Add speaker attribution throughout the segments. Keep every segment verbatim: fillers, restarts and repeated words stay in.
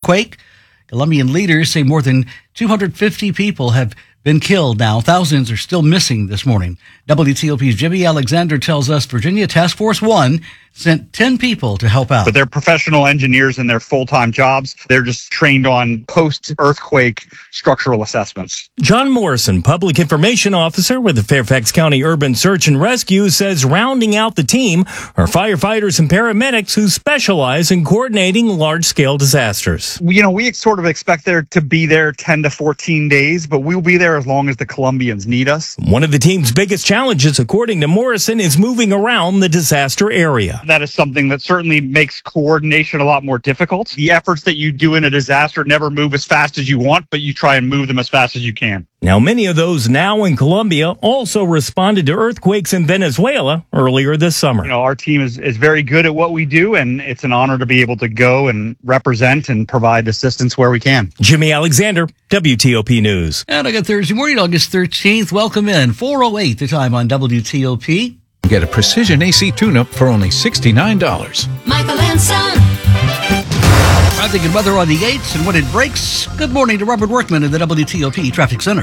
Speaker 1: earthquake. Colombian leaders say more than two hundred fifty people have been killed now. Thousands are still missing this morning. W T O P's Jimmy Alexander tells us Virginia Task Force One sent ten people to help out.
Speaker 2: But they're professional engineers in their full-time jobs. They're just trained on post-earthquake structural assessments.
Speaker 3: John Morrison, Public Information Officer with the Fairfax County Urban Search and Rescue, says rounding out the team are firefighters and paramedics who specialize in coordinating large-scale disasters.
Speaker 2: You know, we sort of expect there to be there ten to fourteen days, but we'll be there as long as the Colombians need us.
Speaker 3: One of the team's biggest challenges, according to Morrison, is moving around the disaster area.
Speaker 2: That is something that certainly makes coordination a lot more difficult. The efforts that you do in a disaster never move as fast as you want, but you try and move them as fast as you can.
Speaker 3: Now, many of those now in Colombia also responded to earthquakes in Venezuela earlier this summer.
Speaker 2: You know, our team is, is very good at what we do, and it's an honor to be able to go and represent and provide assistance where we can.
Speaker 3: Jimmy Alexander, W T O P News.
Speaker 1: And I got Thursday morning, August thirteenth. Welcome in. four oh eight the time on W T O P.
Speaker 4: Get a precision A C tune-up for only sixty-nine dollars.
Speaker 5: Michael and Son.
Speaker 1: Traffic and weather on the eights and when it breaks. Good morning to Robert Workman in the W T O P Traffic Center.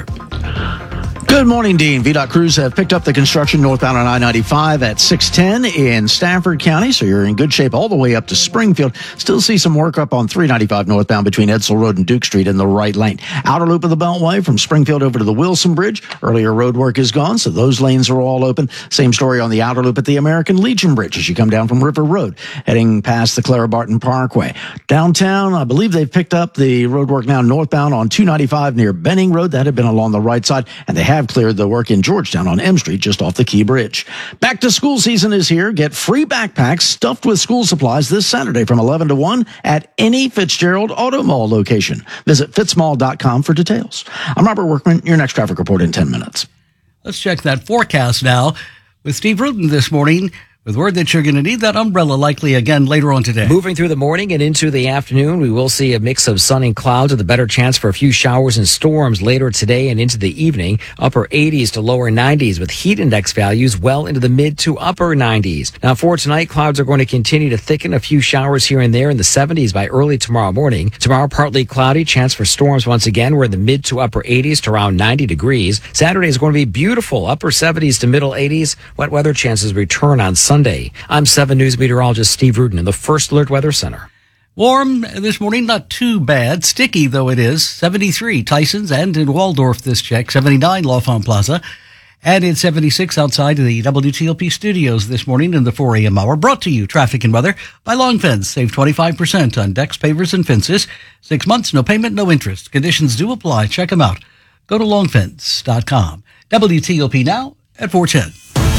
Speaker 6: Good morning, Dean. V DOT crews have picked up the construction northbound on I ninety-five at six ten in Stafford County, so you're in good shape all the way up to Springfield. Still see some work up on three ninety-five northbound between Edsel Road and Duke Street in the right lane. Outer loop of the Beltway from Springfield over to the Wilson Bridge. Earlier road work is gone, so those lanes are all open. Same story on the outer loop at the American Legion Bridge as you come down from River Road, heading past the Clara Barton Parkway. Downtown, I believe they've picked up the road work now northbound on two ninety-five near Benning Road. That had been along the right side, and they have cleared the work in Georgetown on M Street just off the Key Bridge. Back to school season is here. Get free backpacks stuffed with school supplies this Saturday from eleven to one at any Fitzgerald Auto Mall location. Visit fitzmall dot com for details. I'm Robert Workman. Your next traffic report in ten minutes.
Speaker 1: Let's check that forecast now with Steve Rudin this morning, with word that you're going to need that umbrella likely again later on today.
Speaker 7: Moving through the morning and into the afternoon, we will see a mix of sun and clouds with a better chance for a few showers and storms later today and into the evening. Upper eighties to lower nineties with heat index values well into the mid to upper nineties. Now for tonight, clouds are going to continue to thicken. A few showers here and there in the seventies by early tomorrow morning. Tomorrow, partly cloudy, chance for storms once again. We're in the mid to upper eighties to around ninety degrees. Saturday is going to be beautiful. Upper seventies to middle eighties. Wet weather chances return on Sunday. I'm seven News meteorologist Steve Rudin in the First Alert Weather Center.
Speaker 1: Warm this morning, not too bad. Sticky, though it is. seventy-three Tysons and in Waldorf this check. seventy-nine L'Enfant Plaza. And it's seventy-six outside of the W T O P studios this morning in the four a.m. hour. Brought to you, traffic and weather, by Long Fence. Save twenty-five percent on decks, pavers, and fences. Six months, no payment, no interest. Conditions do apply. Check them out. Go to long fence dot com. W T O P now at four ten.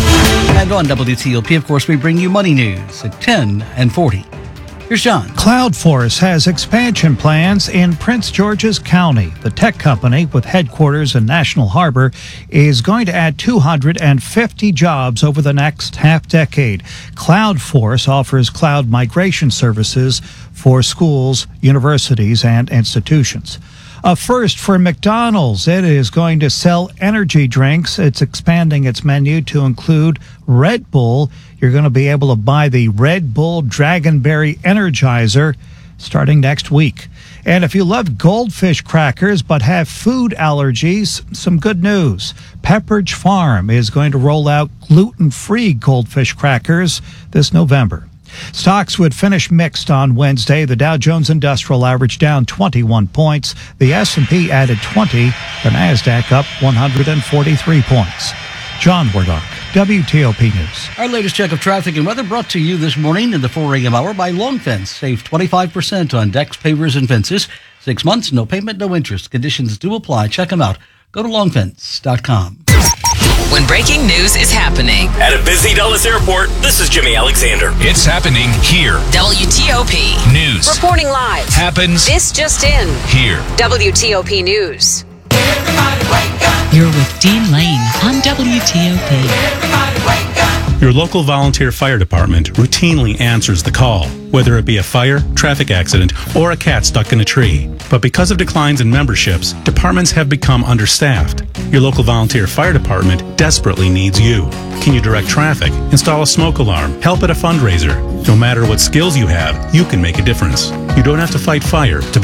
Speaker 1: And on W T O P, of course, we bring you money news at ten and forty. Here's John.
Speaker 8: CloudForce has expansion plans in Prince George's County. The tech company with headquarters in National Harbor is going to add two hundred fifty jobs over the next half decade. CloudForce offers cloud migration services for schools, universities, and institutions. A first for McDonald's. It is going to sell energy drinks. It's expanding its menu to include Red Bull. You're going to be able to buy the Red Bull Dragonberry Energizer starting next week. And if you love goldfish crackers but have food allergies, some good news. Pepperidge Farm is going to roll out gluten-free goldfish crackers this November. Stocks would finish mixed on Wednesday. The Dow Jones Industrial Average down twenty-one points. The S and P added twenty. The NASDAQ up one hundred forty-three points. John Wardock, W T O P News.
Speaker 1: Our latest check of traffic and weather brought to you this morning in the four a.m. hour by Long Fence. Save twenty-five percent on decks, pavers, and fences. Six months, no payment, no interest. Conditions do apply. Check them out. Go to long fence dot com.
Speaker 5: When breaking news is happening
Speaker 3: At a busy Dulles airport, this is Jimmy Alexander.
Speaker 4: It's happening here.
Speaker 5: W T O P
Speaker 4: News
Speaker 5: reporting live.
Speaker 4: happens
Speaker 5: This just in.
Speaker 4: here.
Speaker 5: W T O P News.
Speaker 9: Everybody wake up. You're with Dean Lane on W T O P. Everybody wake up.
Speaker 10: Your local volunteer fire department routinely answers the call, whether it be a fire, traffic accident, or a cat stuck in a tree. But because of declines in memberships, departments have become understaffed. Your local volunteer fire department desperately needs you. Can you direct traffic, install a smoke alarm, help at a fundraiser? No matter what skills you have, you can make a difference. You don't have to fight fire to be a volunteer.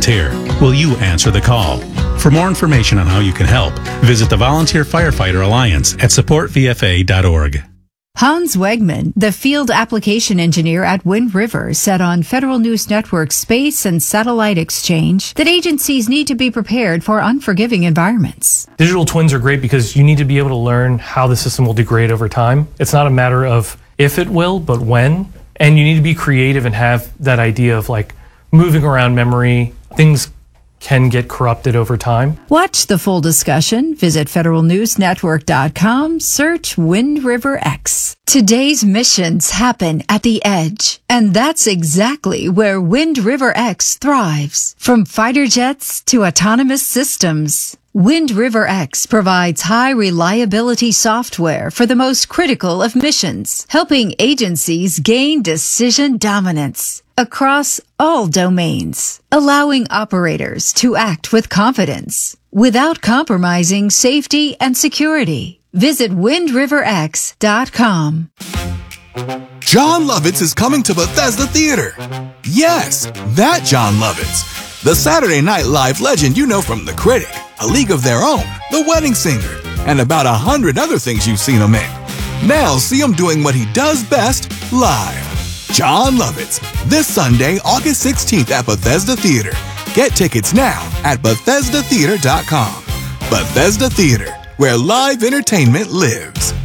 Speaker 10: volunteer. Will you answer the call? For more information on how you can help, visit the Volunteer Firefighter Alliance at support v f a dot org.
Speaker 11: Hans Wegman, the field application engineer at Wind River, said on Federal News Network's Space and Satellite Exchange that agencies need to be prepared for unforgiving environments.
Speaker 12: Digital twins are great because you need to be able to learn how the system will degrade over time. It's not a matter of if it will, but when. And you need to be creative and have that idea of like moving around memory. Things can get corrupted over time.
Speaker 11: Watch the full discussion. Visit federal news network dot com. Search Wind River X. Today's missions happen at the edge, and that's exactly where Wind River X thrives. From fighter jets to autonomous systems, Wind River X provides high reliability software for the most critical of missions, helping agencies gain decision dominance across all domains, allowing operators to act with confidence without compromising safety and security. Visit wind river x dot com.
Speaker 13: Jon Lovitz is coming to Bethesda Theater. Yes, that Jon Lovitz. The Saturday Night Live legend you know from The Critic, A League of Their Own, The Wedding Singer, and about a hundred other things you've seen him in. Now see him doing what he does best, live. Jon Lovitz, this Sunday, August sixteenth at Bethesda Theater. Get tickets now at bethesda theater dot com. Bethesda Theater, where live entertainment lives.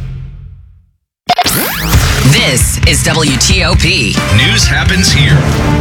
Speaker 5: This is W T O P.
Speaker 14: News happens here.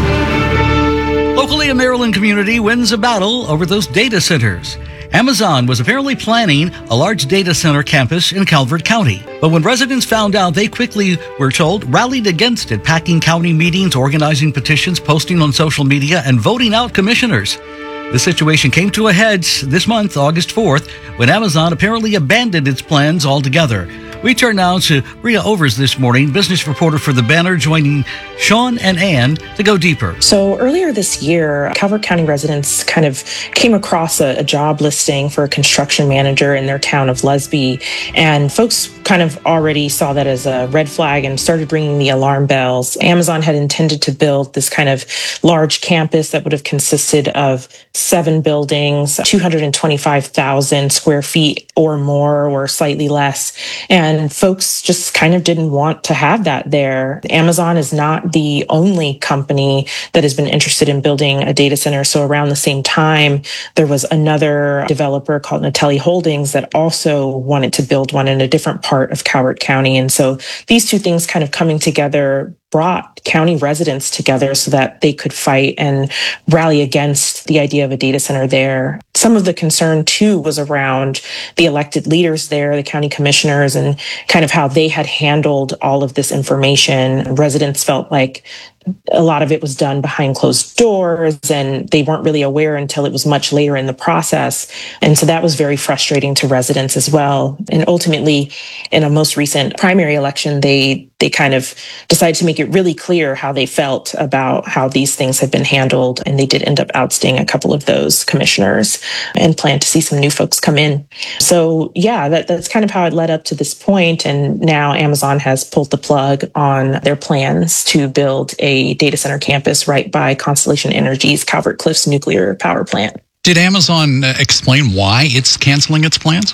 Speaker 1: Locally, a Maryland community wins a battle over those data centers. Amazon was apparently planning a large data center campus in Calvert County. But when residents found out, they quickly, we're told, rallied against it, packing county meetings, organizing petitions, posting on social media, and voting out commissioners. The situation came to a head this month, August fourth, when Amazon apparently abandoned its plans altogether. We turn now to Rhea Overs this morning, business reporter for The Banner, joining Sean and Ann to go deeper.
Speaker 15: So earlier this year, Calvert County residents kind of came across a, a job listing for a construction manager in their town of Lesby, and folks kind of already saw that as a red flag and started ringing the alarm bells. Amazon had intended to build this kind of large campus that would have consisted of seven buildings, two hundred twenty-five thousand square feet or more or slightly less. And folks just kind of didn't want to have that there. Amazon is not the only company that has been interested in building a data center. So around the same time, there was another developer called Natelli Holdings that also wanted to build one in a different part of Calvert County. And so these two things kind of coming together brought county residents together so that they could fight and rally against the idea of a data center there. Some of the concern, too, was around the elected leaders there, the county commissioners, and kind of how they had handled all of this information. Residents felt like a lot of it was done behind closed doors, and they weren't really aware until it was much later in the process. And so that was very frustrating to residents as well. And ultimately, in a most recent primary election, they they kind of decided to make it really clear how they felt about how these things had been handled. And they did end up ousting a couple of those commissioners and plan to see some new folks come in. So yeah, that, that's kind of how it led up to this point. And now Amazon has pulled the plug on their plans to build a data center campus right by Constellation Energy's Calvert Cliffs nuclear power plant.
Speaker 14: Did Amazon uh, explain why it's canceling its plans?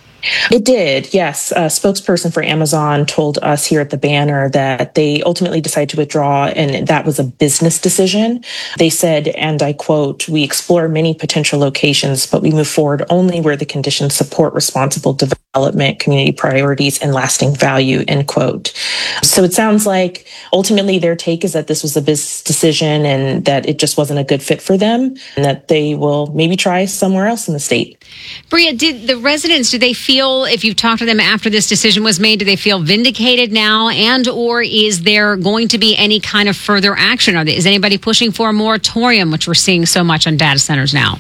Speaker 15: It did, yes. A spokesperson for Amazon told us here at the Banner that they ultimately decided to withdraw, and that was a business decision. They said, and I quote, "We explore many potential locations, but we move forward only where the conditions support responsible development, community priorities, and lasting value," end quote. So it sounds like ultimately their take is that this was a business decision and that it just wasn't a good fit for them, and that they will maybe try somewhere else in the state.
Speaker 16: Bria, did the residents, do they feel, if you've talked to them after this decision was made, do they feel vindicated now, and or is there going to be any kind of further action? Are they, is anybody pushing for a moratorium, which we're seeing so much on data centers now?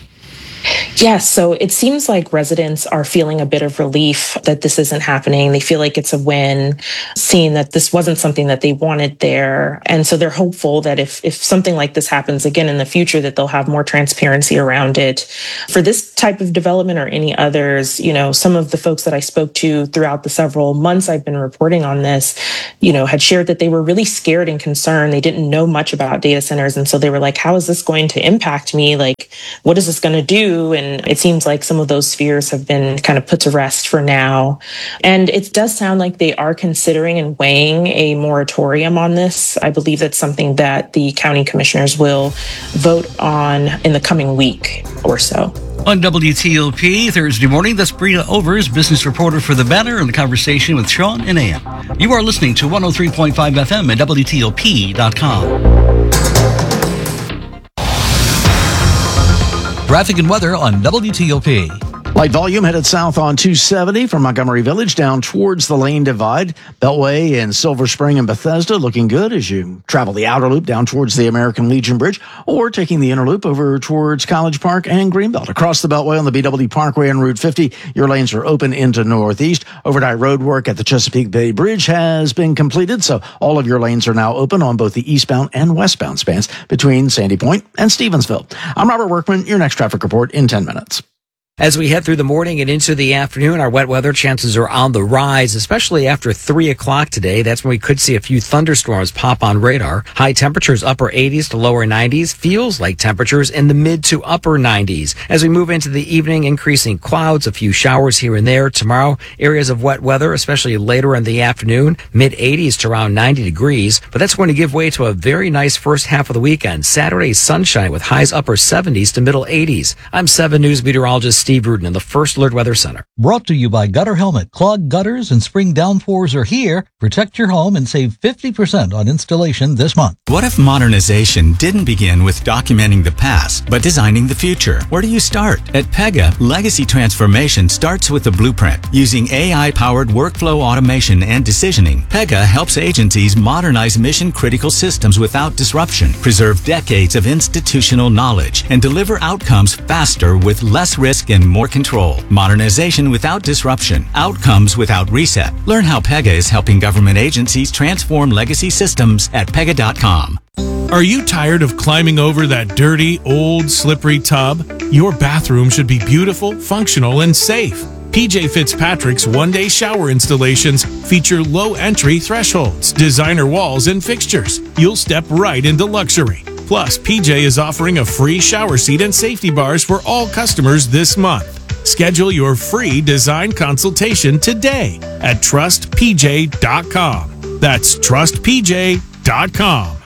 Speaker 15: Yes, so it seems like residents are feeling a bit of relief that this isn't happening. They feel like it's a win, seeing that this wasn't something that they wanted there. And so they're hopeful that if, if something like this happens again in the future, that they'll have more transparency around it. For this type of development or any others, you know, some of the folks that I spoke to throughout the several months I've been reporting on this, you know, had shared that they were really scared and concerned. They didn't know much about data centers. And so they were like, how is this going to impact me? Like, what is this going to do? And it seems like some of those fears have been kind of put to rest for now. And it does sound like they are considering and weighing a moratorium on this. I believe that's something that the county commissioners will vote on in the coming week or so.
Speaker 1: On W T O P Thursday morning, that's Bria Overs, business reporter for The Banner, in the conversation with Sean and Ann. You are listening to one oh three point five F M at W T O P dot com. Traffic and weather on W T O P.
Speaker 6: Light volume headed south on two seventy from Montgomery Village down towards the Lane Divide. Beltway and Silver Spring and Bethesda looking good as you travel the outer loop down towards the American Legion Bridge, or taking the inner loop over towards College Park and Greenbelt. Across the Beltway on the B W Parkway and Route fifty, your lanes are open into northeast. Overnight road work at the Chesapeake Bay Bridge has been completed, so all of your lanes are now open on both the eastbound and westbound spans between Sandy Point and Stevensville. I'm Robert Workman, your next traffic report in ten minutes.
Speaker 7: As we head through the morning and into the afternoon, our wet weather chances are on the rise, especially after three o'clock today. That's when we could see a few thunderstorms pop on radar. High temperatures upper eighties to lower nineties. Feels like temperatures in the mid to upper nineties. As we move into the evening, increasing clouds, a few showers here and there. Tomorrow, areas of wet weather, especially later in the afternoon, mid eighties to around ninety degrees. But that's going to give way to a very nice first half of the weekend. Saturday, sunshine with highs upper seventies to middle eighties. I'm seven News meteorologist Steve Rudin in the First Alert Weather Center.
Speaker 17: Brought to you by Gutter Helmet. Clogged gutters and spring downpours are here. Protect your home and save fifty percent on installation this month.
Speaker 18: What if modernization didn't begin with documenting the past, but designing the future? Where do you start? At Pega, legacy transformation starts with the blueprint. Using A I-powered workflow automation and decisioning, Pega helps agencies modernize mission-critical systems without disruption, preserve decades of institutional knowledge, and deliver outcomes faster with less risk and more control. Modernization without disruption. Outcomes without reset. Learn how Pega is helping government agencies transform legacy systems at pega dot com.
Speaker 19: Are you tired of climbing over that dirty, old, slippery tub? Your bathroom should be beautiful, functional, and safe. P J Fitzpatrick's one-day shower installations feature low entry thresholds, designer walls, and fixtures. You'll step right into luxury. Plus, P J is offering a free shower seat and safety bars for all customers this month. Schedule your free design consultation today at trust p j dot com. That's trust p j dot com.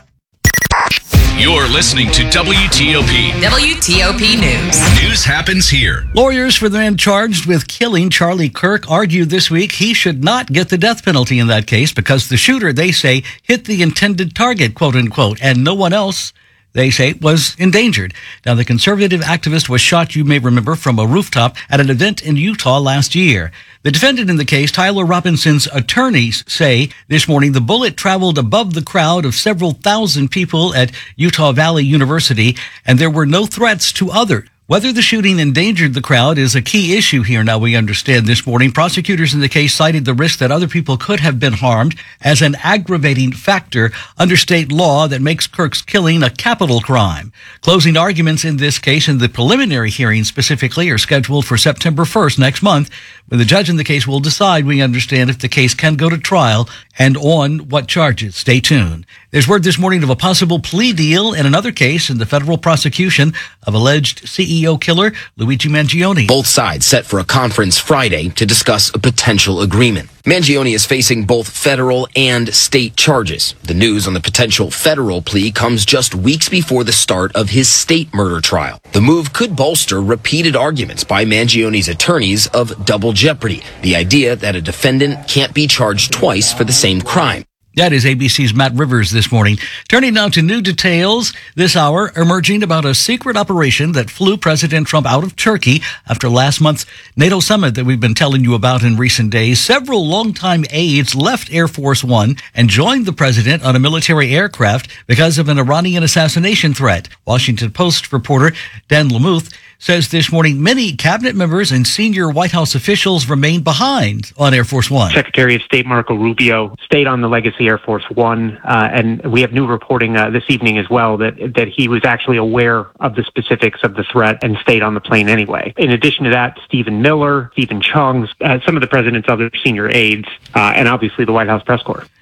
Speaker 20: You're listening to W T O P.
Speaker 5: W T O P News.
Speaker 20: News happens here.
Speaker 1: Lawyers for the man charged with killing Charlie Kirk argued this week he should not get the death penalty in that case because the shooter, they say, hit the intended target, quote unquote, and no one else, they say, was endangered. Now, the conservative activist was shot, you may remember, from a rooftop at an event in Utah last year. The defendant in the case, Tyler Robinson's attorneys, say this morning the bullet traveled above the crowd of several thousand people at Utah Valley University, and there were no threats to others. Whether the shooting endangered the crowd is a key issue here, now we understand this morning. Prosecutors in the case cited the risk that other people could have been harmed as an aggravating factor under state law that makes Kirk's killing a capital crime. Closing arguments in this case and the preliminary hearing specifically are scheduled for September first next month, when the judge in the case will decide, we understand, if the case can go to trial and on what charges. Stay tuned. There's word this morning of a possible plea deal in another case in the federal prosecution of alleged C E O killer Luigi Mangione.
Speaker 21: Both sides set for a conference Friday to discuss a potential agreement. Mangione is facing both federal and state charges. The news on the potential federal plea comes just weeks before the start of his state murder trial. The move could bolster repeated arguments by Mangione's attorneys of double jeopardy, the idea that a defendant can't be charged twice for the same crime.
Speaker 1: That is A B C's Matt Rivers this morning. Turning now to new details this hour emerging about a secret operation that flew President Trump out of Turkey after last month's NATO summit that we've been telling you about in recent days. Several longtime aides left Air Force One and joined the president on a military aircraft because of an Iranian assassination threat. Washington Post reporter Dan Lamuth says this morning many cabinet members and senior White House officials remain behind on Air Force One.
Speaker 22: Secretary of State Marco Rubio stayed on the Legacy Air Force One, uh, and we have new reporting uh, this evening as well that that he was actually aware of the specifics of the threat and stayed on the plane anyway. In addition to that, Stephen Miller, Stephen Chung, uh, some of the president's other senior aides, uh, and obviously the White House press corps.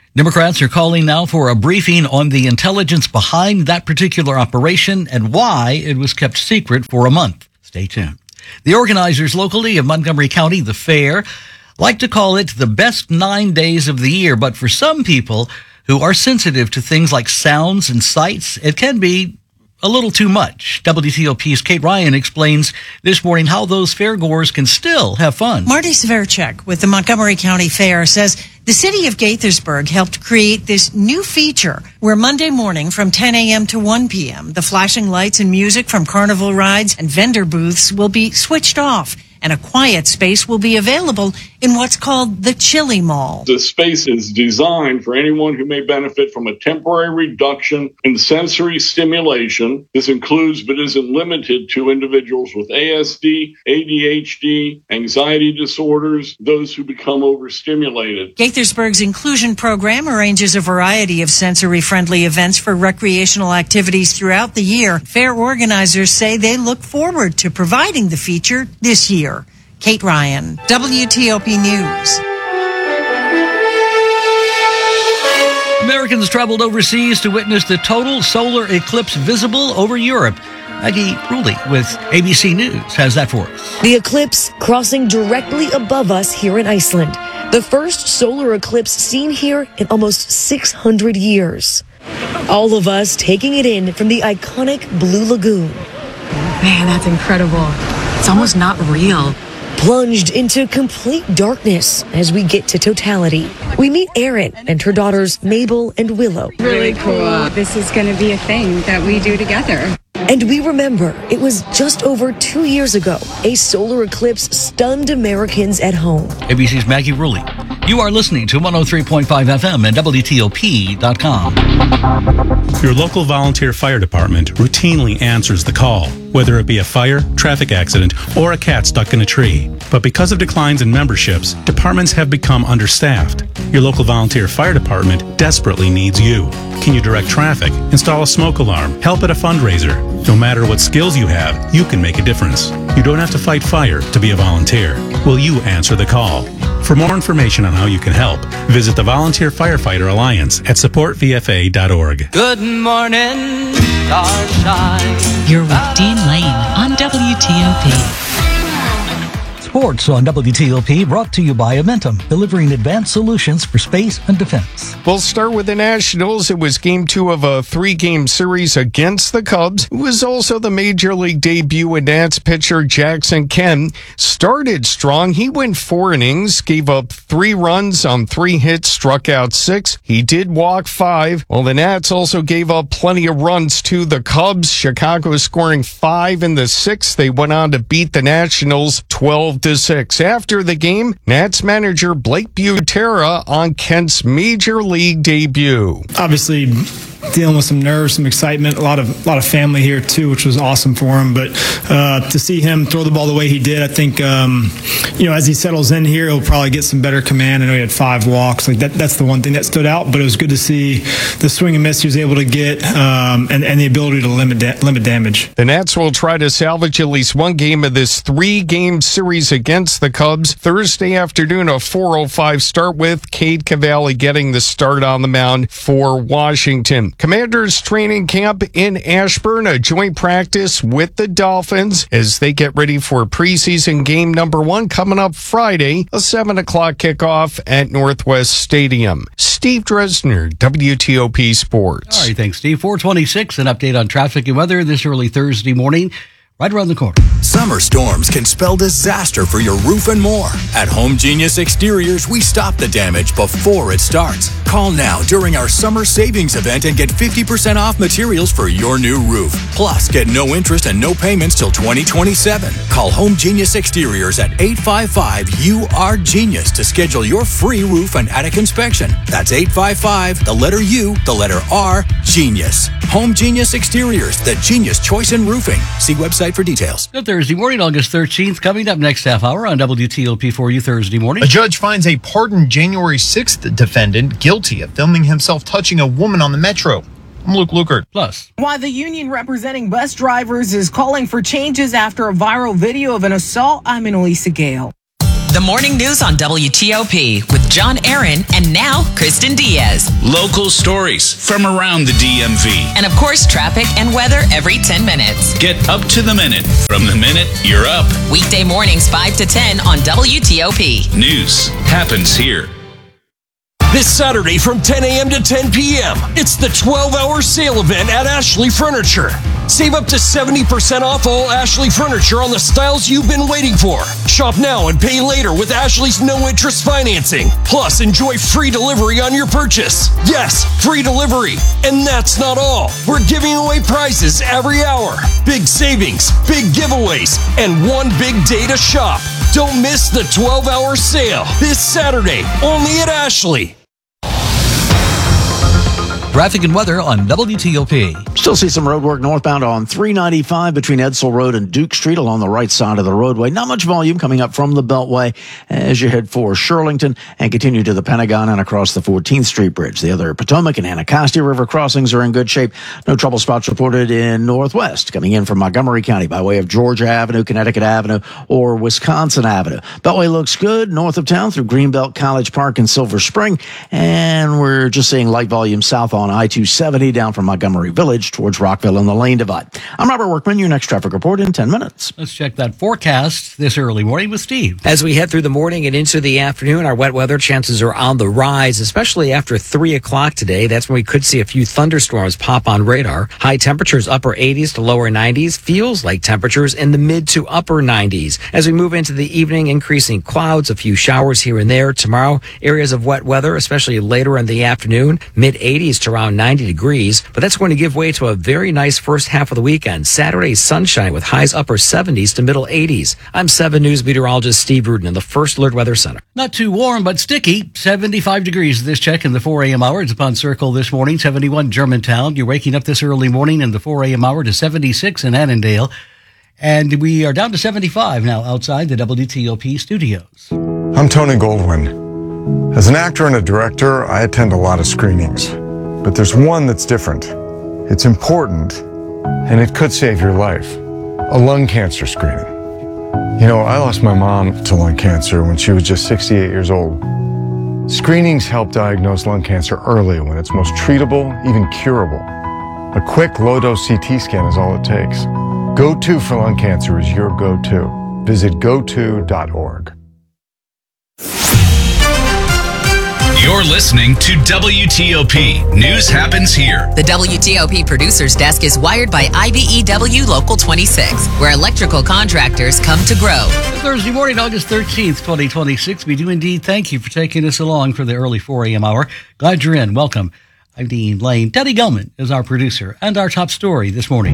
Speaker 1: Democrats are calling now for a briefing on the intelligence behind that particular operation and why it was kept secret for a month. Stay tuned. The organizers locally of Montgomery County, the fair, like to call it the best nine days of the year, but for some people who are sensitive to things like sounds and sights, it can be a little too much. W T O P's Kate Ryan explains this morning how those fairgoers can still have fun.
Speaker 2: Marty Severchek with the Montgomery County Fair says the city of Gaithersburg helped create this new feature where Monday morning from ten a.m. to one p.m., the flashing lights and music from carnival rides and vendor booths will be switched off, and a quiet space will be available in what's called the Chili Mall.
Speaker 8: The space is designed for anyone who may benefit from a temporary reduction in sensory stimulation. This includes but isn't limited to individuals with A S D, A D H D, anxiety disorders, those who become overstimulated.
Speaker 2: Gaithersburg's inclusion program arranges a variety of sensory-friendly events for recreational activities throughout the year. Fair organizers say they look forward to providing the feature this year. Kate Ryan, W T O P News.
Speaker 1: Americans traveled overseas to witness the total solar eclipse visible over Europe. Maggie Rulli with A B C News has that for us.
Speaker 23: The eclipse crossing directly above us here in Iceland. The first solar eclipse seen here in almost six hundred years. All of us taking it in from the iconic Blue Lagoon.
Speaker 24: Man, that's incredible. It's almost not real.
Speaker 23: Plunged into complete darkness as we get to totality. We meet Erin and her daughters Mabel and Willow.
Speaker 25: Really cool. This is going to be a thing that we do together.
Speaker 23: And we remember it was just over two years ago, a solar eclipse stunned Americans at home.
Speaker 1: A B C's Maggie Rulli. You are listening to one oh three point five F M and W T O P dot com.
Speaker 10: Your local volunteer fire department routinely answers the call, whether it be a fire, traffic accident, or a cat stuck in a tree. But because of declines in memberships, departments have become understaffed. Your local volunteer fire department desperately needs you. Can you direct traffic, install a smoke alarm, help at a fundraiser? No matter what skills you have, you can make a difference. You don't have to fight fire to be a volunteer. Will you answer the call? For more information on how you can help, visit the Volunteer Firefighter Alliance at support v f a dot org.
Speaker 26: Good morning, starshine.
Speaker 9: You're with Dean Lane on W T O P.
Speaker 17: Sports on W T O P brought to you by Amentum, delivering advanced solutions for space and defense.
Speaker 27: We'll start with the Nationals. It was game two of a three-game series against the Cubs. It was also the Major League debut of Nats pitcher Jackson Ken. Started strong. He went four innings, gave up three runs on three hits, struck out six. He did walk five. Well, the Nats also gave up plenty of runs to the Cubs. Chicago scoring five in the sixth. They went on to beat the Nationals twelve to six. After the game, Nats manager Blake Butera on Kent's Major League debut.
Speaker 28: Obviously, dealing with some nerves, some excitement, a lot of a lot of family here too, which was awesome for him. But uh, to see him throw the ball the way he did, I think um, you know, as he settles in here, he'll probably get some better command. I know he had five walks, like that. That's the one thing that stood out. But it was good to see the swing and miss he was able to get, um, and and the ability to limit da- limit damage.
Speaker 27: The Nats will try to salvage at least one game of this three-game series against the Cubs Thursday afternoon. A four oh five start with Cade Cavalli getting the start on the mound for Washington. Commanders training camp in Ashburn, a joint practice with the Dolphins as they get ready for preseason game number one coming up Friday, a seven o'clock kickoff at Northwest Stadium. Steve Dresner, W T O P Sports.
Speaker 1: All right, thanks, Steve. four twenty-six, an update on traffic and weather this early Thursday morning. Right around the corner.
Speaker 29: Summer storms can spell disaster for your roof and more. At Home Genius Exteriors, we stop the damage before it starts. Call now during our summer savings event and get fifty percent off materials for your new roof. Plus, get no interest and no payments till twenty twenty-seven. Call Home Genius Exteriors at eight five five U R Genius to schedule your free roof and attic inspection. That's eight five five, the letter U, the letter R, Genius. Home Genius Exteriors, the genius choice in roofing. See website for details.
Speaker 1: Good Thursday morning, August thirteenth, coming up next half hour on W T O P for you Thursday morning.
Speaker 30: A judge finds a pardoned January sixth defendant guilty of filming himself touching a woman on the Metro. I'm Luke Lukert.
Speaker 1: Plus,
Speaker 31: why the union representing bus drivers is calling for changes after a viral video of an assault. I'm Annalisa Gale.
Speaker 5: The morning news on W T O P with John Aaron and now Kristen Diaz.
Speaker 20: Local stories from around the D M V.
Speaker 5: And of course, traffic and weather every ten minutes.
Speaker 20: Get up to the minute from the minute you're up.
Speaker 5: Weekday mornings five to ten on W T O P.
Speaker 20: News happens here.
Speaker 3: This Saturday from ten a.m. to ten p.m., it's the twelve-hour sale event at Ashley Furniture. Save up to seventy percent off all Ashley Furniture on the styles you've been waiting for. Shop now and pay later with Ashley's no-interest financing. Plus, enjoy free delivery on your purchase. Yes, free delivery. And that's not all. We're giving away prizes every hour. Big savings, big giveaways, and one big day to shop. Don't miss the twelve-hour sale this Saturday, only at Ashley.
Speaker 17: Traffic and weather on W T O P.
Speaker 4: Still see some road work northbound on three ninety-five between Edsel Road and Duke Street along the right side of the roadway. Not much volume coming up from the Beltway as you head for Shirlington and continue to the Pentagon and across the fourteenth Street Bridge. The other Potomac and Anacostia River crossings are in good shape. No trouble spots reported in Northwest coming in from Montgomery County by way of Georgia Avenue, Connecticut Avenue, or Wisconsin Avenue. Beltway looks good north of town through Greenbelt, College Park, and Silver Spring. And we're just seeing light volume south on I two seventy down from Montgomery Village towards Rockville and the Lane Divide. I'm Robert Workman, your next traffic report in ten minutes.
Speaker 1: Let's check that forecast this early morning with Steve.
Speaker 6: As we head through the morning and into the afternoon, our wet weather chances are on the rise, especially after three o'clock today. That's when we could see a few thunderstorms pop on radar. High temperatures upper eighties to lower nineties. Feels like temperatures in the mid to upper nineties. As we move into the evening, increasing clouds, a few showers here and there. Tomorrow, areas of wet weather, especially later in the afternoon, mid eighties to around ninety degrees, but that's going to give way to a very nice first half of the weekend. Saturday, sunshine with highs upper seventies to middle eighties. I'm seven News meteorologist Steve Rudin in the First Alert Weather Center.
Speaker 1: Not too warm, but sticky. seventy-five degrees this check in the four a.m. hour. It's upon Circle this morning. seventy-one Germantown. You're waking up this early morning in the four a.m. hour to seventy-six in Annandale. And we are down to seventy-five now outside the W T O P studios.
Speaker 7: I'm Tony Goldwyn. As an actor and a director, I attend a lot of screenings. But there's one that's different. It's important, and it could save your life. A lung cancer screening. You know, I lost my mom to lung cancer when she was just sixty-eight years old. Screenings help diagnose lung cancer early when it's most treatable, even curable. A quick low-dose C T scan is all it takes. Go To for lung cancer is your go-to. Visit go to dot org.
Speaker 20: You're listening to W T O P. News happens here.
Speaker 5: The W T O P producer's desk is wired by I B E W Local twenty-six, where electrical contractors come to grow.
Speaker 1: Thursday morning, August thirteenth, twenty twenty-six. We do indeed thank you for taking us along for the early four a.m. hour. Glad you're in. Welcome. I'm Dean Lane. Teddy Gelman is our producer and our top story this morning.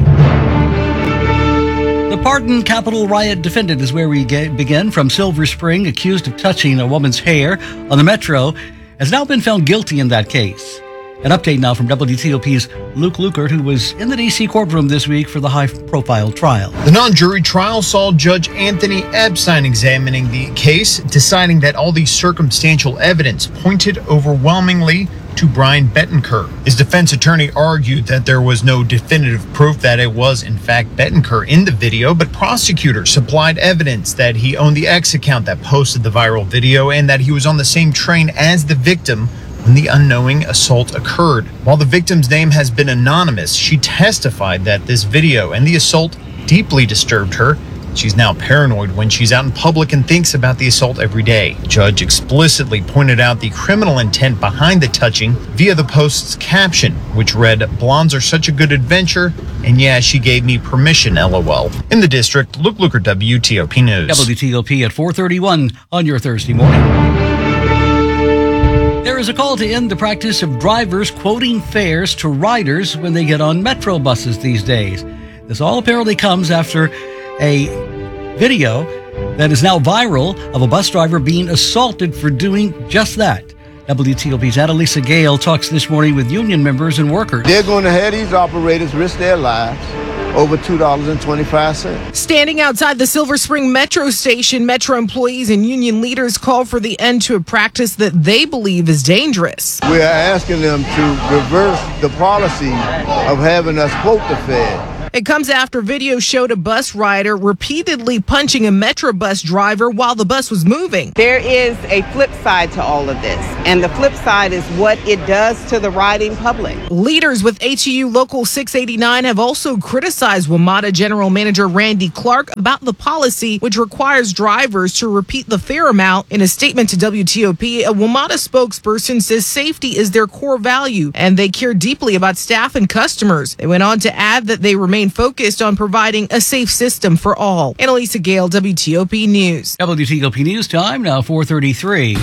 Speaker 1: The Pardon Capitol riot defendant is where we get, begin. From Silver Spring, accused of touching a woman's hair on the Metro, has now been found guilty in that case. An update now from W T O P's Luke Lukert, who was in the D C courtroom this week for the high-profile trial.
Speaker 30: The non-jury trial saw Judge Anthony Epstein examining the case, deciding that all the circumstantial evidence pointed overwhelmingly to Brian Bettencourt. His defense attorney argued that there was no definitive proof that it was, in fact, Bettencourt in the video, but prosecutors supplied evidence that he owned the X account that posted the viral video and that he was on the same train as the victim when the unknowing assault occurred. While the victim's name has been anonymous, she testified that this video and the assault deeply disturbed her. She's now paranoid when she's out in public and thinks about the assault every day. The judge explicitly pointed out the criminal intent behind the touching via the post's caption, which read, "Blondes are such a good adventure, and yeah, she gave me permission, lol." In the district, Luke Lukert, W T O P News.
Speaker 1: W T O P at four thirty-one on your Thursday morning. There is a call to end the practice of drivers quoting fares to riders when they get on Metro buses these days. This all apparently comes after a video that is now viral of a bus driver being assaulted for doing just that. W T O P's Annalisa Gale talks this morning with union members and workers.
Speaker 11: They're going to have these operators risk their lives over two dollars and twenty-five cents.
Speaker 31: Standing outside the Silver Spring Metro station, Metro employees and union leaders call for the end to a practice that they believe is dangerous.
Speaker 11: We are asking them to reverse the policy of having us quote the fare.
Speaker 31: It comes after video showed a bus rider repeatedly punching a Metro bus driver while the bus was moving.
Speaker 2: There is a flip side to all of this, and the flip side is what it does to the riding public.
Speaker 31: Leaders with H E U Local six eighty-nine have also criticized WMATA General Manager Randy Clark about the policy which requires drivers to repeat the fare amount. In a statement to W T O P, a WMATA spokesperson says safety is their core value and they care deeply about staff and customers. They went on to add that they remain focused on providing a safe system for all. Annalisa Gale, W T O P News.
Speaker 1: W T O P News time now four thirty-three.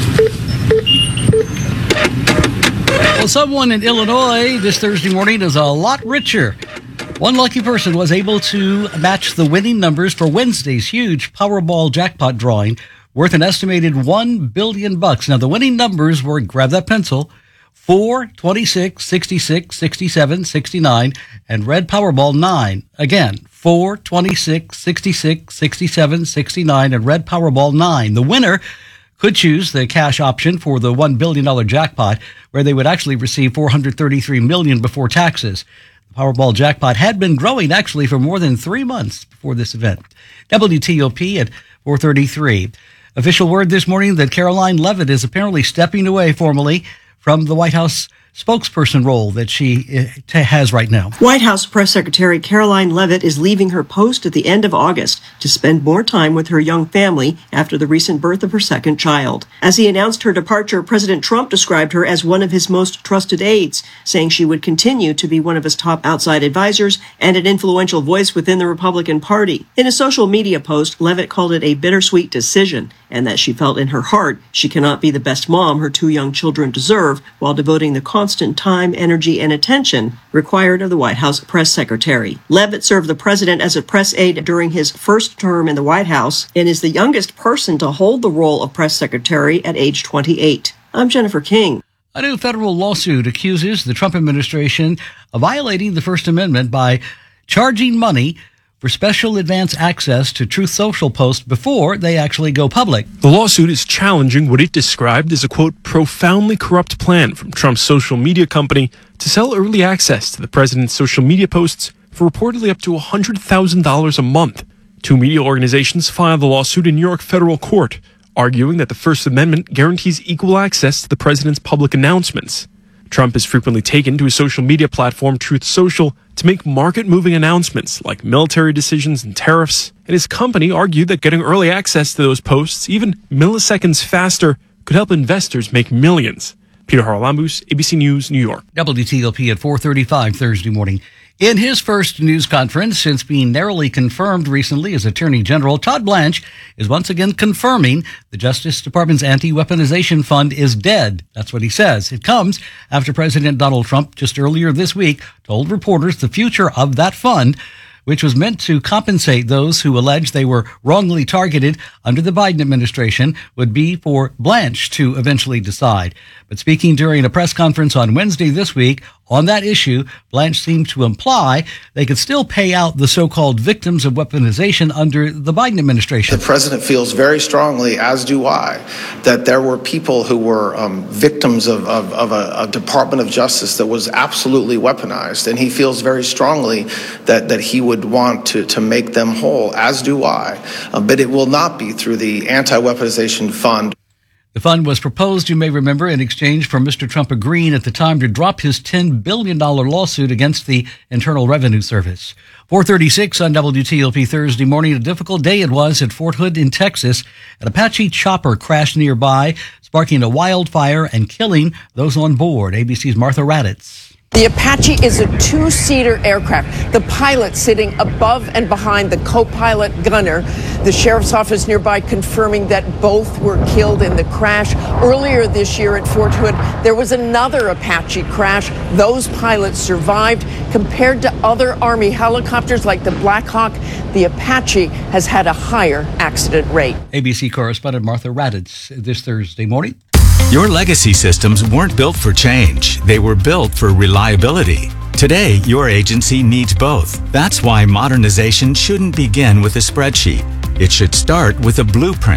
Speaker 1: Well, someone in Illinois this Thursday morning is a lot richer. One lucky person was able to match the winning numbers for Wednesday's huge Powerball jackpot drawing, worth an estimated one billion bucks. Now, the winning numbers were, grab that pencil, four, twenty-six, sixty-six, sixty-seven, sixty-nine, and red Powerball nine. Again, four, twenty-six, sixty-six, sixty-seven, sixty-nine, and red Powerball nine. The winner could choose the cash option for the one billion dollars jackpot, where they would actually receive four hundred thirty-three million dollars before taxes. The Powerball jackpot had been growing actually for more than three months before this event. W T O P at four thirty-three. Official word this morning that Karoline Leavitt is apparently stepping away formally from the White House spokesperson role that she uh, has right now.
Speaker 8: White House Press Secretary Karoline Leavitt is leaving her post at the end of August to spend more time with her young family after the recent birth of her second child. As he announced her departure, President Trump described her as one of his most trusted aides, saying she would continue to be one of his top outside advisors and an influential voice within the Republican Party. In a social media post, Leavitt called it a bittersweet decision, and that she felt in her heart she cannot be the best mom her two young children deserve while devoting the constant time, energy, and attention required of the White House press secretary. Leavitt served the president as a press aide during his first term in the White House and is the youngest person to hold the role of press secretary at age twenty-eight. I'm Jennifer King.
Speaker 1: A new federal lawsuit accuses the Trump administration of violating the First Amendment by charging money for special advance access to Truth Social posts before they actually go public.
Speaker 12: The lawsuit is challenging what it described as a, quote, profoundly corrupt plan from Trump's social media company to sell early access to the president's social media posts for reportedly up to one hundred thousand dollars a month. Two media organizations filed the lawsuit in New York federal court, arguing that the First Amendment guarantees equal access to the president's public announcements. Trump has frequently taken to his social media platform Truth Social to make market-moving announcements like military decisions and tariffs, and his company argued that getting early access to those posts, even milliseconds faster, could help investors make millions. Peter Haralambous, A B C News, New York.
Speaker 1: W T O P at four thirty-five Thursday morning. In his first news conference since being narrowly confirmed recently as Attorney General, Todd Blanche is once again confirming the Justice Department's anti-weaponization fund is dead. That's what he says. It comes after President Donald Trump just earlier this week told reporters the future of that fund, which was meant to compensate those who alleged they were wrongly targeted under the Biden administration, would be for Blanche to eventually decide. But speaking during a press conference on Wednesday this week on that issue, Blanche seemed to imply they could still pay out the so-called victims of weaponization under the Biden administration.
Speaker 13: The president feels very strongly, as do I, that there were people who were um, victims of, of, of a, a Department of Justice that was absolutely weaponized. And he feels very strongly that, that he would want to, to make them whole, as do I. Uh, but it will not be through the anti-weaponization fund.
Speaker 1: The fund was proposed, you may remember, in exchange for Mister Trump agreeing at the time to drop his ten billion dollars lawsuit against the Internal Revenue Service. four thirty-six on W T O P Thursday morning. A difficult day it was at Fort Hood in Texas. An Apache chopper crashed nearby, sparking a wildfire and killing those on board. A B C's Martha Raddatz.
Speaker 14: The Apache is a two-seater aircraft, the pilot sitting above and behind the co-pilot gunner. The sheriff's office nearby confirming that both were killed in the crash. Earlier this year at Fort Hood, there was another Apache crash. Those pilots survived. Compared to other Army helicopters like the Black Hawk, the Apache has had a higher accident rate.
Speaker 1: A B C correspondent Martha Raddatz this Thursday morning.
Speaker 15: Your legacy systems weren't built for change. They were built for reliability. Today, your agency needs both. That's why modernization shouldn't begin with a spreadsheet. It should start with a blueprint.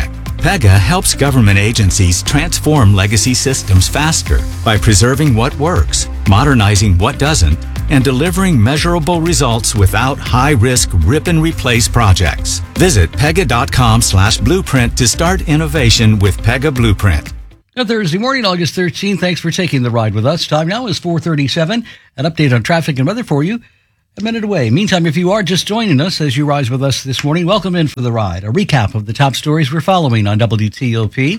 Speaker 15: Pega helps government agencies transform legacy systems faster by preserving what works, modernizing what doesn't, and delivering measurable results without high-risk rip-and-replace projects. Visit pega.com slash blueprint to start innovation with Pega Blueprint.
Speaker 1: Good Thursday morning, August thirteenth. Thanks for taking the ride with us. Time now is four thirty-seven. An update on traffic and weather for you a minute away. Meantime, if you are just joining us as you rise with us this morning, welcome in for the ride. A recap of the top stories we're following on W T O P.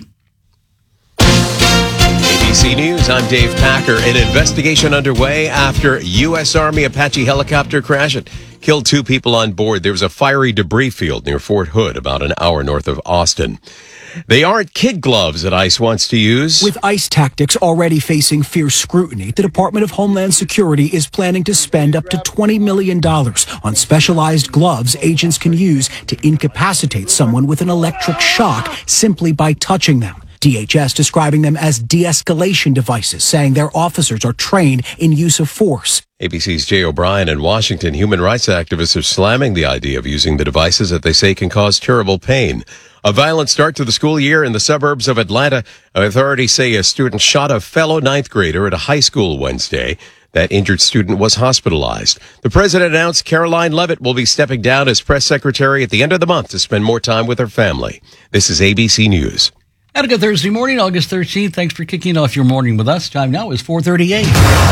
Speaker 9: A B C News, I'm Dave Packer. An investigation underway after U S Army Apache helicopter crash. It killed two people on board. There was a fiery debris field near Fort Hood, about an hour north of Austin. They aren't kid gloves that ICE wants to use.
Speaker 10: With ICE tactics already facing fierce scrutiny, the Department of Homeland Security is planning to spend up to twenty million dollars on specialized gloves agents can use to incapacitate someone with an electric shock simply by touching them. D H S describing them as de-escalation devices, saying their officers are trained in use of force.
Speaker 9: A B C's Jay O'Brien in Washington. Human rights activists are slamming the idea of using the devices that they say can cause terrible pain. A violent start to the school year in the suburbs of Atlanta. Authorities say a student shot a fellow ninth grader at a high school Wednesday. That injured student was hospitalized. The president announced Caroline Leavitt will be stepping down as press secretary at the end of the month to spend more time with her family. This is A B C News.
Speaker 1: And a good Thursday morning, August thirteenth. Thanks for kicking off your morning with us. Time now is four thirty-eight.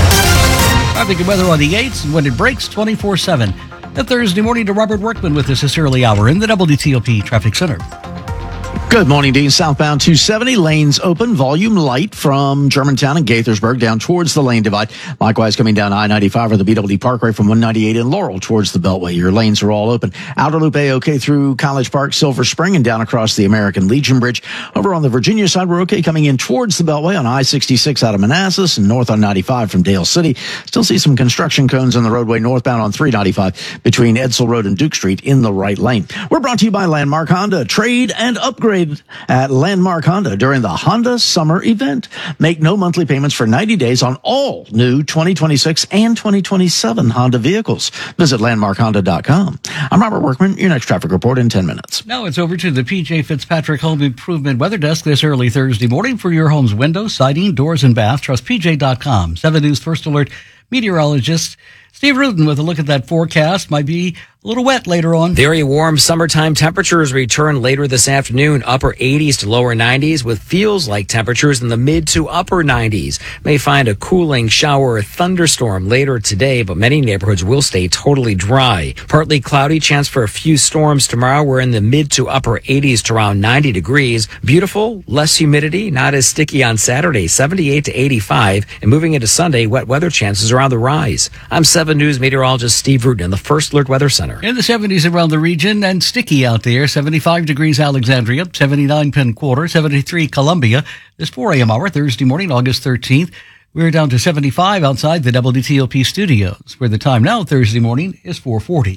Speaker 1: Traffic and weather on the eights, and when it breaks, twenty-four seven. A Thursday morning to Robert Workman with us this early hour in the W T O P Traffic Center.
Speaker 4: Good morning, Dean. Southbound two seventy, lanes open, volume light from Germantown and Gaithersburg down towards the lane divide. Likewise, coming down I ninety-five or the B W D Parkway from one ninety-eight in Laurel towards the Beltway. Your lanes are all open. Outer Loop A-OK through College Park, Silver Spring, and down across the American Legion Bridge. Over on the Virginia side, we're okay coming in towards the Beltway on I sixty-six out of Manassas and north on ninety-five from Dale City. Still see some construction cones on the roadway northbound on three ninety-five between Edsel Road and Duke Street in the right lane. We're brought to you by Landmark Honda. Trade and upgrade at Landmark Honda during the Honda Summer Event. Make no monthly payments for ninety days on all new twenty twenty-six and twenty twenty-seven Honda vehicles. Visit landmark honda dot com. I'm Robert Workman. Your next traffic report in ten minutes.
Speaker 1: Now it's over to the P J Fitzpatrick Home Improvement Weather Desk this early Thursday morning for your home's windows, siding, doors, and bath. Trust P J dot com. seven News First Alert meteorologist Steve Rudin with a look at that forecast. Might be a little wet later on.
Speaker 6: Very warm summertime temperatures return later this afternoon. Upper eighties to lower nineties with feels like temperatures in the mid to upper nineties. May find a cooling shower or thunderstorm later today, but many neighborhoods will stay totally dry. Partly cloudy, chance for a few storms tomorrow. We're in the mid to upper eighties to around ninety degrees. Beautiful, less humidity, not as sticky on Saturday, seventy-eight to eighty-five. And moving into Sunday, wet weather chances are on the rise. I'm seven News meteorologist Steve Rudin in the First Alert Weather Center.
Speaker 1: In the seventies around the region and sticky out there. seventy-five degrees Alexandria, seventy-nine Penn Quarter, seventy-three Columbia. This four a.m. hour, Thursday morning, August thirteenth. We're down to seventy-five outside the W T O P studios, where the time now, Thursday morning, is four forty.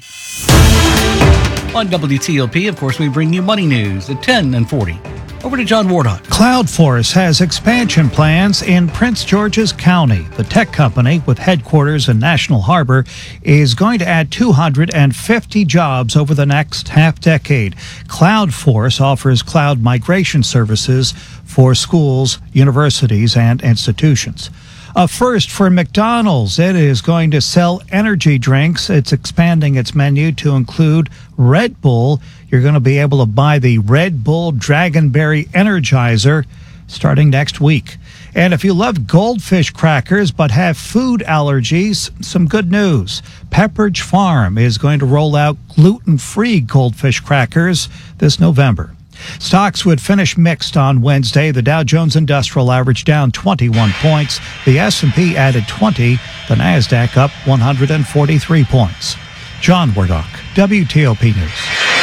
Speaker 1: On W T O P, of course, we bring you money news at ten and forty. Over to John Wardock.
Speaker 16: CloudForce has expansion plans in Prince George's County. The tech company with headquarters in National Harbor is going to add two hundred fifty jobs over the next half decade. CloudForce offers cloud migration services for schools, universities, and institutions. A first for McDonald's. It is going to sell energy drinks. It's expanding its menu to include Red Bull. You're going to be able to buy the Red Bull Dragonberry Energizer starting next week. And if you love goldfish crackers but have food allergies, some good news. Pepperidge Farm is going to roll out gluten-free goldfish crackers this November. Stocks would finish mixed on Wednesday. The Dow Jones Industrial Average down twenty-one points. The S and P added twenty. The Nasdaq up one hundred forty-three points. John Wardock, W T O P News.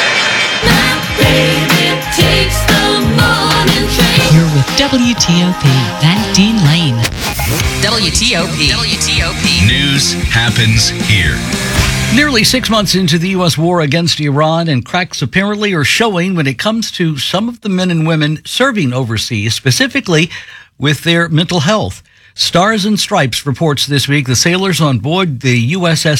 Speaker 18: Here with W T O P and Dean Lane.
Speaker 5: W T O P. W T O P.
Speaker 20: News happens here.
Speaker 1: Nearly six months into the U S war against Iran, and cracks apparently are showing when it comes to some of the men and women serving overseas, specifically with their mental health. Stars and Stripes reports this week the sailors on board the U S S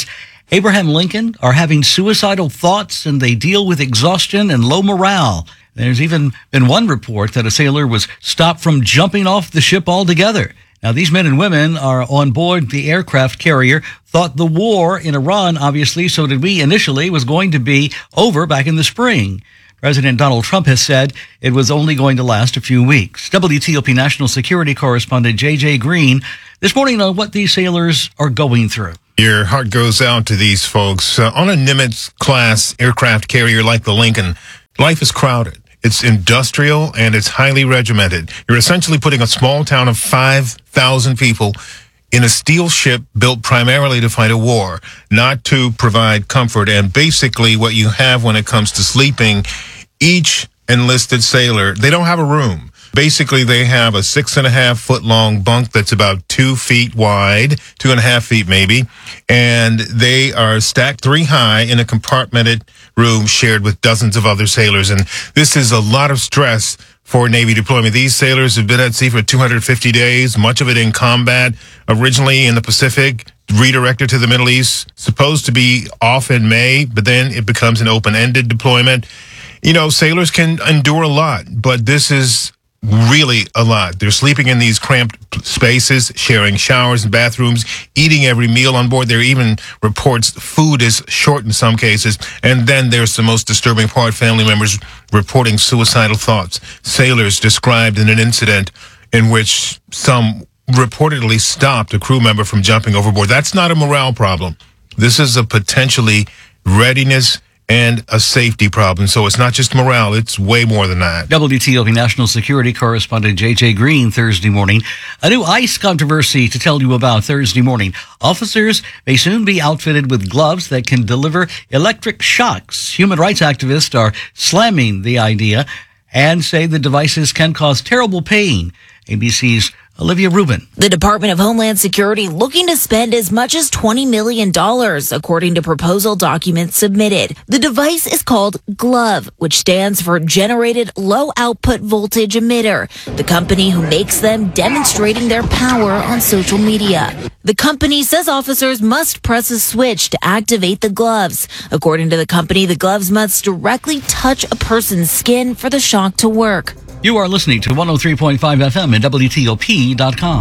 Speaker 1: Abraham Lincoln are having suicidal thoughts and they deal with exhaustion and low morale. There's even been one report that a sailor was stopped from jumping off the ship altogether. Now, these men and women are on board the aircraft carrier, thought the war in Iran, obviously, so did we initially, was going to be over back in the spring. President Donald Trump has said it was only going to last a few weeks. W T O P National Security Correspondent J J Green this morning on what these sailors are going through.
Speaker 3: Your heart goes out to these folks. Uh, on a Nimitz-class aircraft carrier like the Lincoln, life is crowded. It's industrial and it's highly regimented. You're essentially putting a small town of five thousand people in a steel ship built primarily to fight a war, not to provide comfort. And basically what you have when it comes to sleeping, each enlisted sailor, they don't have a room. Basically, they have a six and a half foot long bunk that's about two feet wide, two and a half feet maybe, and they are stacked three high in a compartmented room shared with dozens of other sailors. And this is a lot of stress for Navy deployment. These sailors have been at sea for two hundred fifty days, much of it in combat, originally in the Pacific, redirected to the Middle East, supposed to be off in May, but then it becomes an open-ended deployment. You know, sailors can endure a lot, but this is really a lot. They're sleeping in these cramped spaces, sharing showers and bathrooms, eating every meal on board. There are even reports food is short in some cases. And then there's the most disturbing part, family members reporting suicidal thoughts. Sailors described in an incident in which some reportedly stopped a crew member from jumping overboard. That's not a morale problem. This is a potentially readiness and a safety problem. So it's not just morale, it's way more than that.
Speaker 1: W T O P National Security Correspondent J J Green Thursday morning. A new ICE controversy to tell you about Thursday morning. Officers may soon be outfitted with gloves that can deliver electric shocks. Human rights activists are slamming the idea and say the devices can cause terrible pain. A B C's Olivia Rubin.
Speaker 19: The Department of Homeland Security looking to spend as much as twenty million dollars, according to proposal documents submitted. The device is called GLOVE, which stands for Generated Low Output Voltage Emitter, the company who makes them demonstrating their power on social media. The company says officers must press a switch to activate the gloves. According to the company, the gloves must directly touch a person's skin for the shock to work.
Speaker 1: You are listening to one oh three point five F M and W T O P dot com.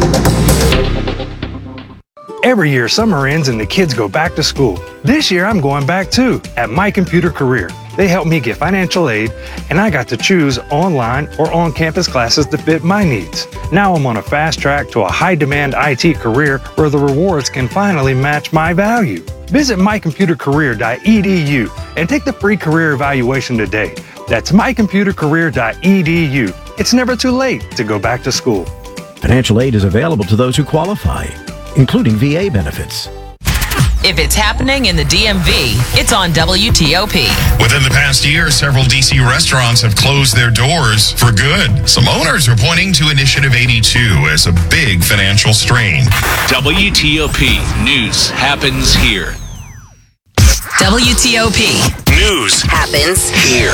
Speaker 21: Every year, summer ends and the kids go back to school. This year, I'm going back too at My Computer Career. They helped me get financial aid, and I got to choose online or on-campus classes that fit my needs. Now I'm on a fast track to a high-demand I T career where the rewards can finally match my value. Visit my computer career dot e d u and take the free career evaluation today. That's my computer career dot e d u. It's never too late to go back to school.
Speaker 22: Financial aid is available to those who qualify, including V A benefits.
Speaker 5: If it's happening in the D M V, it's on W T O P.
Speaker 23: Within the past year, several D C restaurants have closed their doors for good. Some owners are pointing to Initiative eighty-two as a big financial strain.
Speaker 20: W T O P News happens here.
Speaker 5: W T O P
Speaker 20: News
Speaker 5: happens
Speaker 20: here.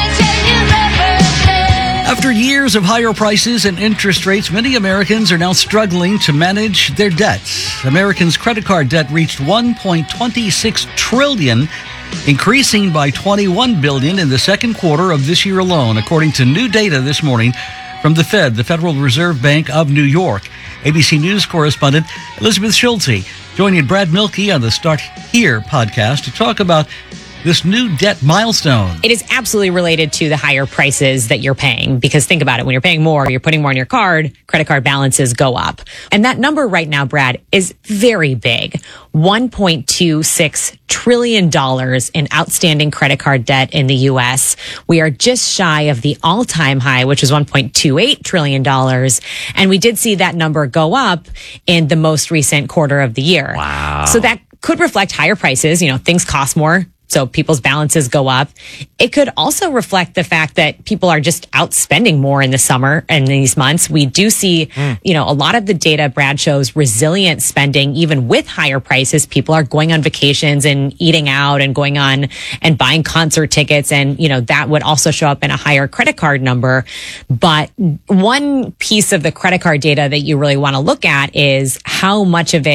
Speaker 1: After years of higher prices and interest rates, many Americans are now struggling to manage their debts. Americans' credit card debt reached one point two six trillion dollars, increasing by twenty-one billion dollars in the second quarter of this year alone, according to new data this morning from the Fed, the Federal Reserve Bank of New York. A B C News correspondent Elizabeth Schulte joining Brad Milkey on the Start Here podcast to talk about this new debt milestone.
Speaker 24: It is absolutely related to the higher prices that you're paying, because think about it. When you're paying more, you're putting more on your card, credit card balances go up. And that number right now, Brad, is very big. one point two six trillion dollars in outstanding credit card debt in the U S. We are just shy of the all-time high, which is one point two eight trillion dollars. And we did see that number go up in the most recent quarter of the year.
Speaker 6: Wow.
Speaker 24: So that could reflect higher prices. You know, things cost more, so people's balances go up. It could also reflect the fact that people are just out spending more in the summer and these months. We do see, mm. you know, a lot of the data, Brad, shows resilient spending even with higher prices. People are going on vacations and eating out and going on and buying concert tickets. And, you know, that would also show up in a higher credit card number. But one piece of the credit card data that you really want to look at is how much of it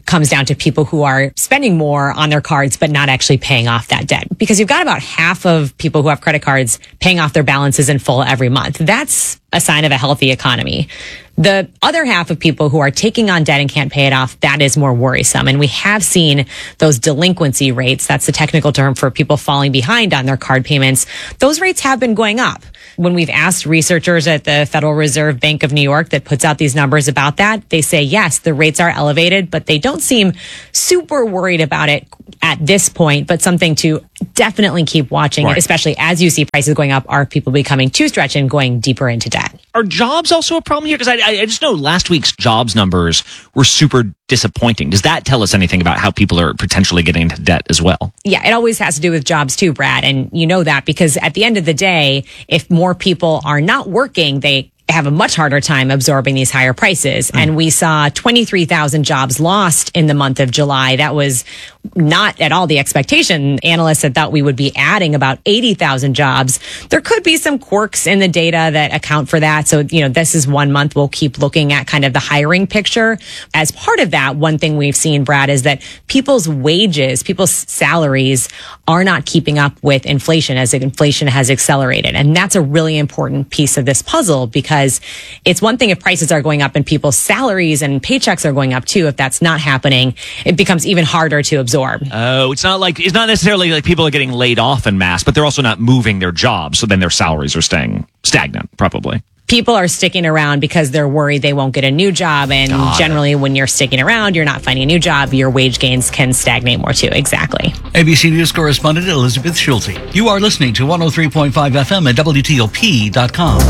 Speaker 24: comes down to people who are spending more on their cards, but not actually paying off that debt. Because you've got about half of people who have credit cards paying off their balances in full every month. That's a sign of a healthy economy. The other half of people who are taking on debt and can't pay it off, that is more worrisome. And we have seen those delinquency rates, that's the technical term for people falling behind on their card payments, those rates have been going up. When we've asked researchers at the Federal Reserve Bank of New York that puts out these numbers about that, they say, yes, the rates are elevated, but they don't seem super worried about it at this point, but something to definitely keep watching, right, especially as you see prices going up. Are people becoming too stretched and going deeper into debt?
Speaker 2: Are jobs also a problem here? Because I, I just know last week's jobs numbers were super disappointing. Does that tell us anything about how people are potentially getting into debt as well?
Speaker 24: Yeah, it always has to do with jobs too, Brad. And you know that because at the end of the day, if more people are not working, they have a much harder time absorbing these higher prices. Mm. And we saw twenty-three thousand jobs lost in the month of July. That was not at all the expectation. Analysts had thought we would be adding about eighty thousand jobs. There could be some quirks in the data that account for that. So, you know, this is one month. We'll keep looking at kind of the hiring picture. As part of that, one thing we've seen, Brad, is that people's wages, people's salaries are not keeping up with inflation as inflation has accelerated. And that's a really important piece of this puzzle because it's one thing if prices are going up and people's salaries and paychecks are going up too. If that's not happening, it becomes even harder to absorb.
Speaker 2: Oh, it's not like it's not necessarily like people are getting laid off en masse, but they're also not moving their jobs. So then their salaries are staying stagnant, probably.
Speaker 24: People are sticking around because they're worried they won't get a new job. And Got generally, it. when you're sticking around, you're not finding a new job, your wage gains can stagnate more too. Exactly.
Speaker 1: A B C News correspondent Elizabeth Schulte. You are listening to one oh three point five F M at W T O P dot com.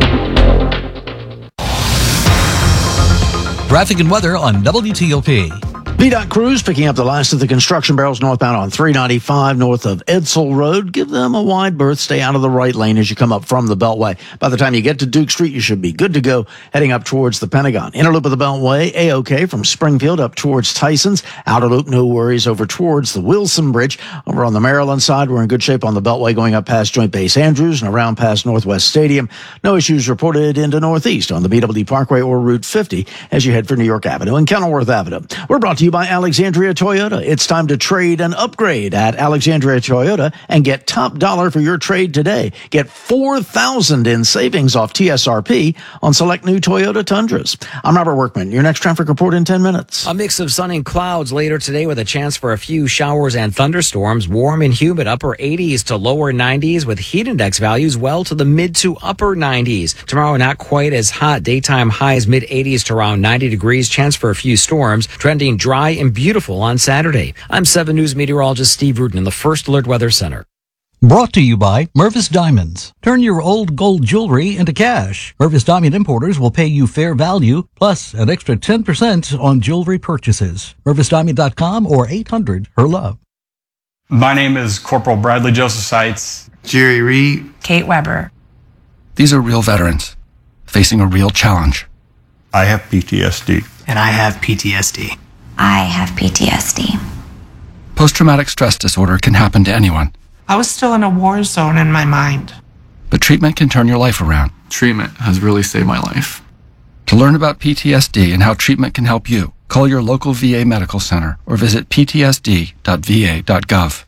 Speaker 1: Traffic and weather on W T O P.
Speaker 4: V DOT crews picking up the last of the construction barrels northbound on three ninety-five north of Edsall Road. Give them a wide berth. Stay out of the right lane as you come up from the Beltway. By the time you get to Duke Street, you should be good to go heading up towards the Pentagon. Inner loop of the Beltway, A-OK from Springfield up towards Tysons. Outer loop, no worries over towards the Wilson Bridge. Over on the Maryland side, we're in good shape on the Beltway going up past Joint Base Andrews and around past Northwest Stadium. No issues reported into Northeast on the B W D Parkway or Route fifty as you head for New York Avenue and Kenilworth Avenue. We're brought to you by Alexandria Toyota. It's time to trade and upgrade at Alexandria Toyota and get top dollar for your trade today. Get four thousand dollars in savings off T S R P on select new Toyota Tundras. I'm Robert Workman. Your next traffic report in ten minutes.
Speaker 6: A mix of sun and clouds later today with a chance for a few showers and thunderstorms. Warm and humid upper eighties to lower nineties with heat index values well to the mid to upper nineties. Tomorrow not quite as hot. Daytime highs mid eighties to around ninety degrees. Chance for a few storms. Trending dry and beautiful on Saturday. I'm seven News meteorologist Steve Rudin in the First Alert Weather Center.
Speaker 1: Brought to you by Mervis Diamonds. Turn your old gold jewelry into cash. Mervis Diamond Importers will pay you fair value plus an extra ten percent on jewelry purchases. Mervis Diamond dot com or eight hundred her love.
Speaker 7: My name is Corporal Bradley Joseph Seitz.
Speaker 11: Jerry Reed.
Speaker 17: Kate Weber.
Speaker 25: These are real veterans facing a real challenge.
Speaker 11: I have P T S D.
Speaker 17: And I have P T S D.
Speaker 26: I have P T S D.
Speaker 25: Post-traumatic stress disorder can happen to anyone.
Speaker 17: I was still in a war zone in my mind.
Speaker 25: But treatment can turn your life around. Treatment has really saved my life. To learn about P T S D and how treatment can help you, call your local V A medical center or visit p t s d dot v a dot gov.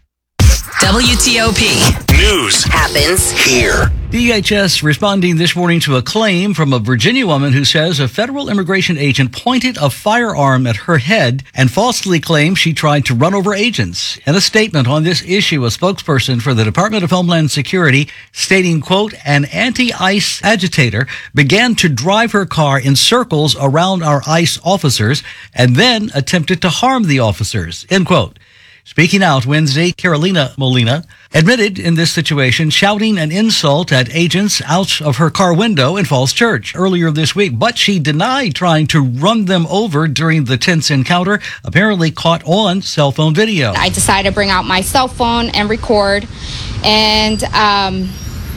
Speaker 5: W T O P.
Speaker 20: News
Speaker 5: happens
Speaker 20: here.
Speaker 1: D H S responding this morning to a claim from a Virginia woman who says a federal immigration agent pointed a firearm at her head and falsely claimed she tried to run over agents. In a statement on this issue, a spokesperson for the Department of Homeland Security stating, quote, an anti-ICE agitator began to drive her car in circles around our ICE officers and then attempted to harm the officers, end quote. Speaking out Wednesday, Carolina Molina admitted in this situation shouting an insult at agents out of her car window in Falls Church earlier this week, but she denied trying to run them over during the tense encounter, apparently caught on cell phone video.
Speaker 27: I decided to bring out my cell phone and record, and um,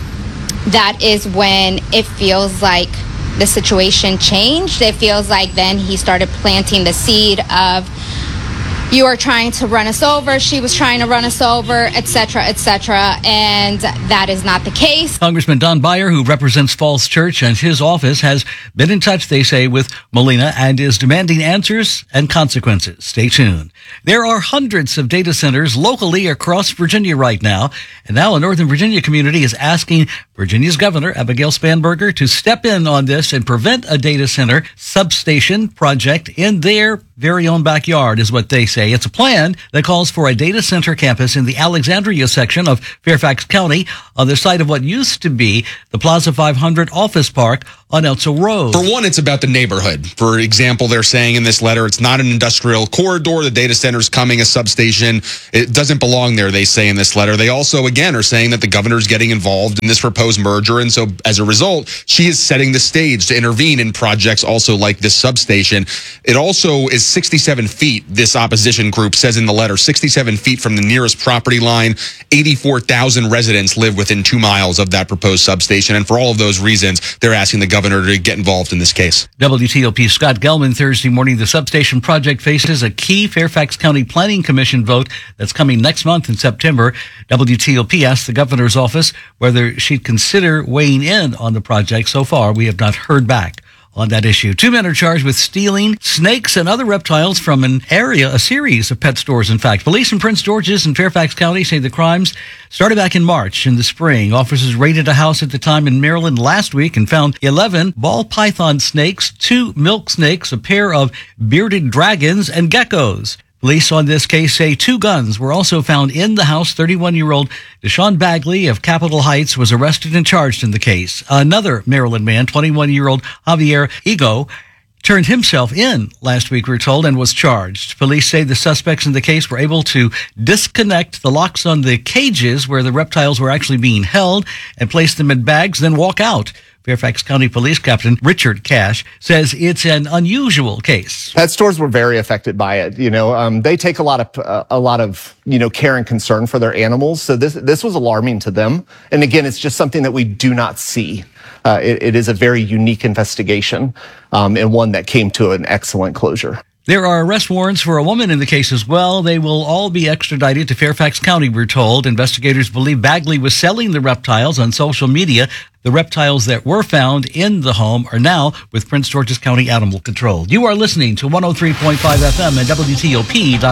Speaker 27: that is when it feels like the situation changed. It feels like then he started planting the seed of you are trying to run us over, she was trying to run us over, et cetera, et cetera. And that is not the case.
Speaker 1: Congressman Don Beyer, who represents Falls Church, and his office has been in touch, they say, with Molina and is demanding answers and consequences. Stay tuned. There are hundreds of data centers locally across Virginia right now, and now a Northern Virginia community is asking Virginia's Governor, Abigail Spanberger, to step in on this and prevent a data center substation project in their very own backyard, is what they say. It's a plan that calls for a data center campus in the Alexandria section of Fairfax County on the site of what used to be the Plaza five hundred office park on Eltsel Road.
Speaker 8: For one, it's about the neighborhood. For example, they're saying in this letter, it's not an industrial corridor. The data center's coming, a substation. It doesn't belong there, they say in this letter. They also, again, are saying that the governor's getting involved in this proposed merger. And so as a result, she is setting the stage to intervene in projects also like this substation. It also is sixty-seven feet, this opposition group says in the letter, sixty-seven feet from the nearest property line. eighty-four thousand residents live within two miles of that proposed substation. And for all of those reasons, they're asking the governor to get involved in this case.
Speaker 1: W T O P's Scott Gelman Thursday morning. The substation project faces a key Fairfax County Planning Commission vote that's coming next month in September. W T O P asked the governor's office whether she'd consider weighing in on the project. So far, we have not heard back on that issue. Two men are charged with stealing snakes and other reptiles from an area, a series of pet stores, in fact. Police in Prince George's and Fairfax County say the crimes started back in March in the spring. Officers raided a house at the time in Maryland last week and found eleven ball python snakes, two milk snakes, a pair of bearded dragons, and geckos. Police on this case say two guns were also found in the house. thirty-one-year-old Deshaun Bagley of Capitol Heights was arrested and charged in the case. Another Maryland man, twenty-one-year-old Javier Ego, turned himself in last week, we're told, and was charged. Police say the suspects in the case were able to disconnect the locks on the cages where the reptiles were actually being held and place them in bags, then walk out. Fairfax County Police Captain Richard Cash says it's an unusual case.
Speaker 9: Pet stores were very affected by it. You know, um, they take a lot of uh, a lot of you know care and concern for their animals. So this this was alarming to them. And again, it's just something that we do not see. Uh, it, it is a very unique investigation um, and one that came to an excellent closure.
Speaker 1: There are arrest warrants for a woman in the case as well. They will all be extradited to Fairfax County, we're told. Investigators believe Bagley was selling the reptiles on social media. The reptiles that were found in the home are now with Prince George's County Animal Control. You are listening to one oh three point five F M and W T O P dot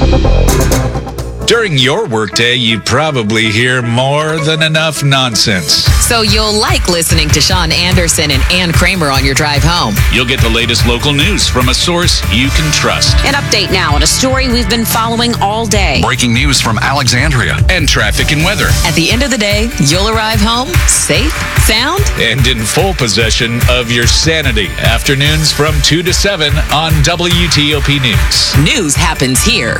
Speaker 1: com.
Speaker 10: During your workday, you probably hear more than enough nonsense.
Speaker 5: So you'll like listening to Sean Anderson and Ann Kramer on your drive home.
Speaker 10: You'll get the latest local news from a source you can trust.
Speaker 12: An update now on a story we've been following all day.
Speaker 20: Breaking news from Alexandria and traffic and weather.
Speaker 5: At the end of the day, you'll arrive home safe, sound,
Speaker 10: and in full possession of your sanity. Afternoons from two to seven on W T O P News.
Speaker 5: News happens here.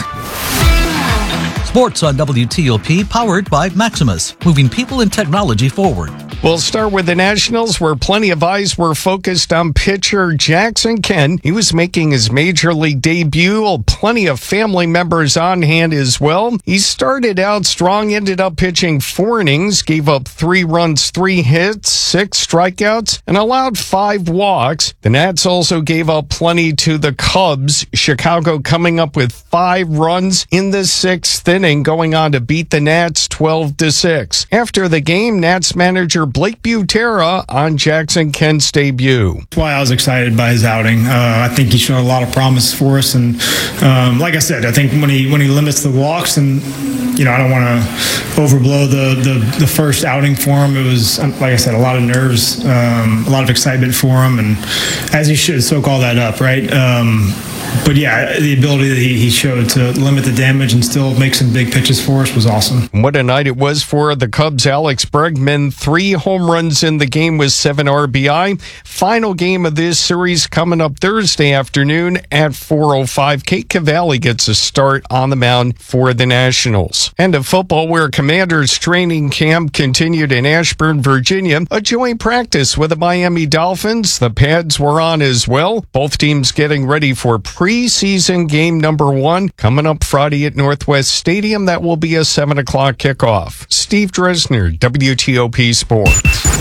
Speaker 13: Sports on W T O P, powered by Maximus, moving people and technology forward.
Speaker 14: We'll start with the Nationals, where plenty of eyes were focused on pitcher Jackson Kent. He was making his major league debut. Plenty of family members on hand as well. He started out strong, ended up pitching four innings, gave up three runs, three hits, six strikeouts, and allowed five walks. The Nats also gave up plenty to the Cubs. Chicago coming up with five runs in the sixth inning, going on to beat the Nats twelve to six. After the game, Nats manager Blake Butera on Jackson Kent's debut.
Speaker 15: That's why I was excited by his outing. Uh, I think he showed a lot of promise for us, and um, like I said, I think when he when he limits the walks, and you know, I don't want to overblow the, the the first outing for him. It was, like I said, a lot of nerves, um, a lot of excitement for him, and as he should soak all that up, right? Um, But yeah, the ability that he, he showed to limit the damage and still make some big pitches for us was awesome.
Speaker 14: What a night it was for the Cubs. Alex Bregman, three home runs in the game with seven R B I. Final game of this series coming up Thursday afternoon at four oh five. Kate Cavalli gets a start on the mound for the Nationals. And of football, where Commanders training camp continued in Ashburn, Virginia. A joint practice with the Miami Dolphins. The pads were on as well. Both teams getting ready for preseason game number one coming up Friday at Northwest Stadium. That will be a seven o'clock kickoff. Steve Dresner, W T O P Sports.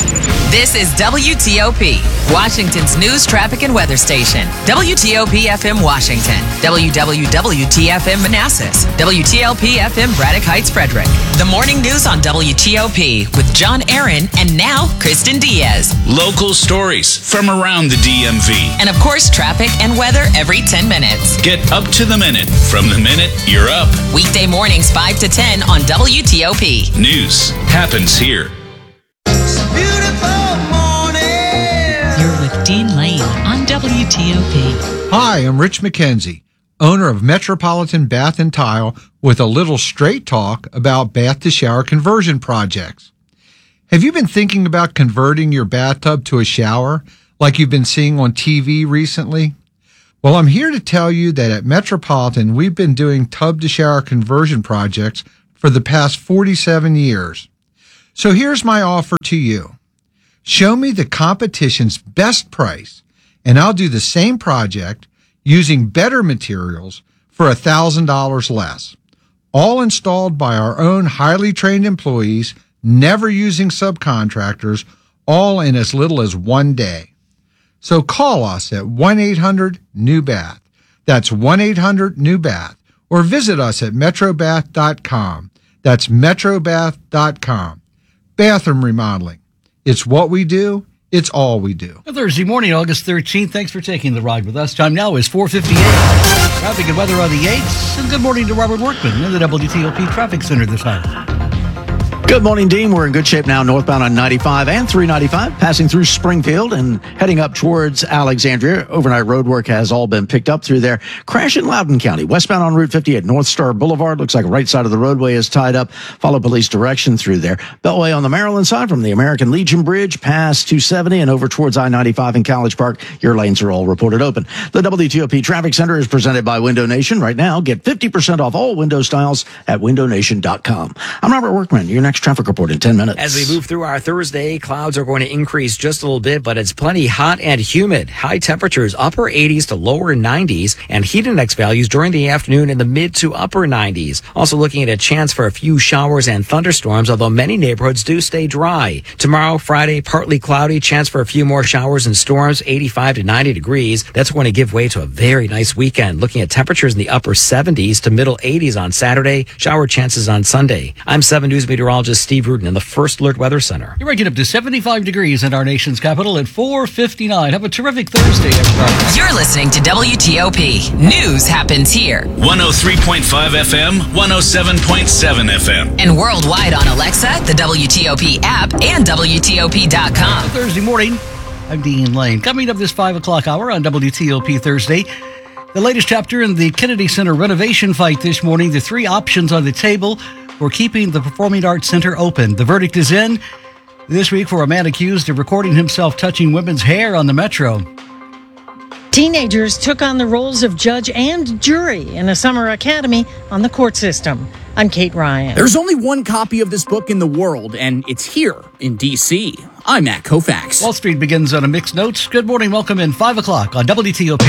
Speaker 5: This is W T O P, Washington's news, traffic, and weather station. W T O P F M Washington, W W W T F M Manassas, W T L P F M Braddock Heights, Frederick. The morning news on W T O P with John Aaron and now Kristen Diaz.
Speaker 10: Local stories from around the D M V.
Speaker 5: And of course, traffic and weather every ten minutes.
Speaker 10: Get up to the minute from the minute you're up.
Speaker 5: Weekday mornings five to ten on W T O P.
Speaker 10: News happens here.
Speaker 3: You're with Dean Lane on W T O P.
Speaker 16: Hi, I'm Rich McKenzie, owner of Metropolitan Bath and Tile, with a little straight talk about bath to shower conversion projects. Have you been thinking about converting your bathtub to a shower like you've been seeing on T V recently? Well, I'm here to tell you that at Metropolitan, we've been doing tub to shower conversion projects for the past forty-seven years. So here's my offer to you. Show me the competition's best price, and I'll do the same project using better materials for one thousand dollars less. All installed by our own highly trained employees, never using subcontractors, all in as little as one day. So call us at one eight hundred new bath. That's one eight hundred new bath. Or visit us at metrobath dot com. That's metrobath dot com. Bathroom remodeling. It's what we do. It's all we do.
Speaker 1: Thursday morning, August thirteenth. Thanks for taking the ride with us. Time now is four fifty-eight. Traffic and weather on the eights. And good morning to Robert Workman in the W T O P Traffic Center this hour.
Speaker 4: Good morning, Dean. We're in good shape now, northbound on ninety-five and three ninety-five, passing through Springfield and heading up towards Alexandria. Overnight road work has all been picked up through there. Crash in Loudoun County, westbound on Route fifty at North Star Boulevard. Looks like right side of the roadway is tied up. Follow police direction through there. Beltway on the Maryland side from the American Legion Bridge past two seventy and over towards I ninety-five in College Park. Your lanes are all reported open. The W T O P Traffic Center is presented by Window Nation. Right now, get fifty percent off all window styles at window nation dot com. I'm Robert Workman. Your next traffic report in ten minutes.
Speaker 6: As we move through our Thursday, clouds are going to increase just a little bit, but it's plenty hot and humid. High temperatures, upper eighties to lower nineties, and heat index values during the afternoon in the mid to upper nineties. Also looking at a chance for a few showers and thunderstorms, although many neighborhoods do stay dry. Tomorrow, Friday, partly cloudy, chance for a few more showers and storms, eighty-five to ninety degrees. That's going to give way to a very nice weekend. Looking at temperatures in the upper seventies to middle eighties on Saturday, shower chances on Sunday. I'm seven News meteorologist Steve Rudin in the First Alert Weather Center.
Speaker 1: You're raking up to seventy-five degrees in our nation's capital at four fifty-nine. Have a terrific Thursday, everybody.
Speaker 5: You're listening to W T O P. News happens here.
Speaker 10: one oh three point five F M, one oh seven point seven F M.
Speaker 5: And worldwide on Alexa, the W T O P app, and W T O P dot com.
Speaker 1: Thursday morning, I'm Dean Lane. Coming up this five o'clock hour on W T O P Thursday, the latest chapter in the Kennedy Center renovation fight this morning. The three options on the table for keeping the Performing Arts Center open. The verdict is in this week for a man accused of recording himself touching women's hair on the Metro.
Speaker 18: Teenagers took on the roles of judge and jury in a summer academy on the court system. I'm Kate Ryan.
Speaker 19: There's only one copy of this book in the world, and it's here in D C. I'm Matt Koufax.
Speaker 1: Wall Street begins on a mixed note. Good morning. Welcome in five o'clock on W T O P.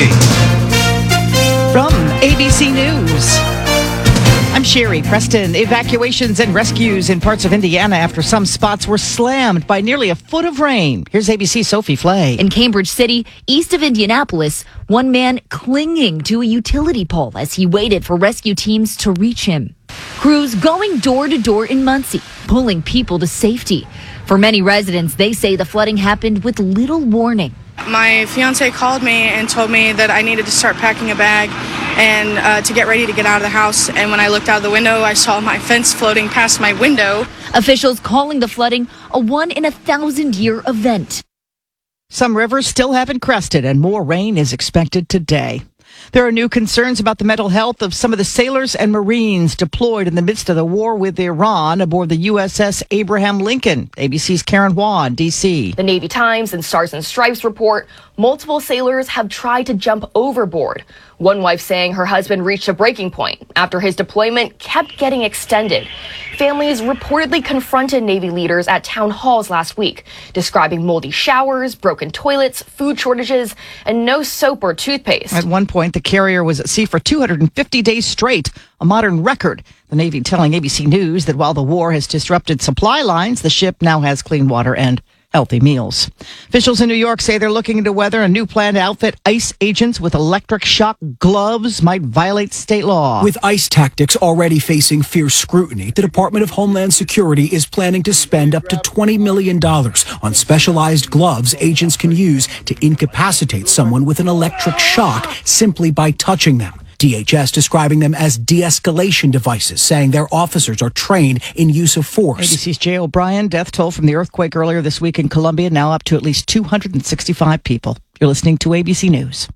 Speaker 21: From A B C News, I'm Sherry Preston. Evacuations and rescues in parts of Indiana after some spots were slammed by nearly a foot of rain. Here's A B C's Sophie Flay.
Speaker 22: In Cambridge City, east of Indianapolis, one man clinging to a utility pole as he waited for rescue teams to reach him. Crews going door to door in Muncie, pulling people to safety. For many residents, they say the flooding happened with little warning.
Speaker 23: My fiance called me and told me that I needed to start packing a bag and uh, to get ready to get out of the house. And when I looked out the window, I saw my fence floating past my window.
Speaker 22: Officials calling the flooding a one in a thousand year event.
Speaker 21: Some rivers still haven't crested and more rain is expected today. There are new concerns about the mental health of some of the sailors and Marines deployed in the midst of the war with Iran aboard the U S S Abraham Lincoln. A B C's Karen Waugh in D C.
Speaker 28: The Navy Times and Stars and Stripes report multiple sailors have tried to jump overboard. One wife saying her husband reached a breaking point after his deployment kept getting extended. Families reportedly confronted Navy leaders at town halls last week, describing moldy showers, broken toilets, food shortages, and no soap or toothpaste.
Speaker 21: At one point, the carrier was at sea for two hundred fifty days straight, a modern record. The Navy telling A B C News that while the war has disrupted supply lines, the ship now has clean water and healthy meals. Officials in New York say they're looking into whether a new plan to outfit ICE agents with electric shock gloves might violate state law.
Speaker 2: With ICE tactics already facing fierce scrutiny, the Department of Homeland Security is planning to spend up to twenty million dollars on specialized gloves agents can use to incapacitate someone with an electric shock simply by touching them. D H S describing them as de-escalation devices, saying their officers are trained in use of force.
Speaker 21: A B C's Jay O'Brien, death toll from the earthquake earlier this week in Colombia, now up to at least two hundred sixty-five people. You're listening to A B C News.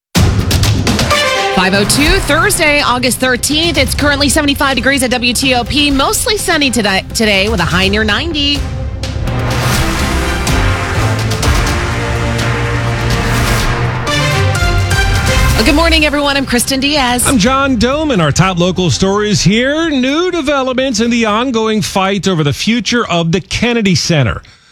Speaker 7: five oh two, Thursday, August thirteenth. It's currently seventy-five degrees at W T O P. Mostly sunny today, today with a high near ninety. Well, good morning, everyone. I'm Kristen Diaz.
Speaker 11: I'm John Doman. Our top local stories here. New developments in the ongoing fight over the future of the Kennedy Center.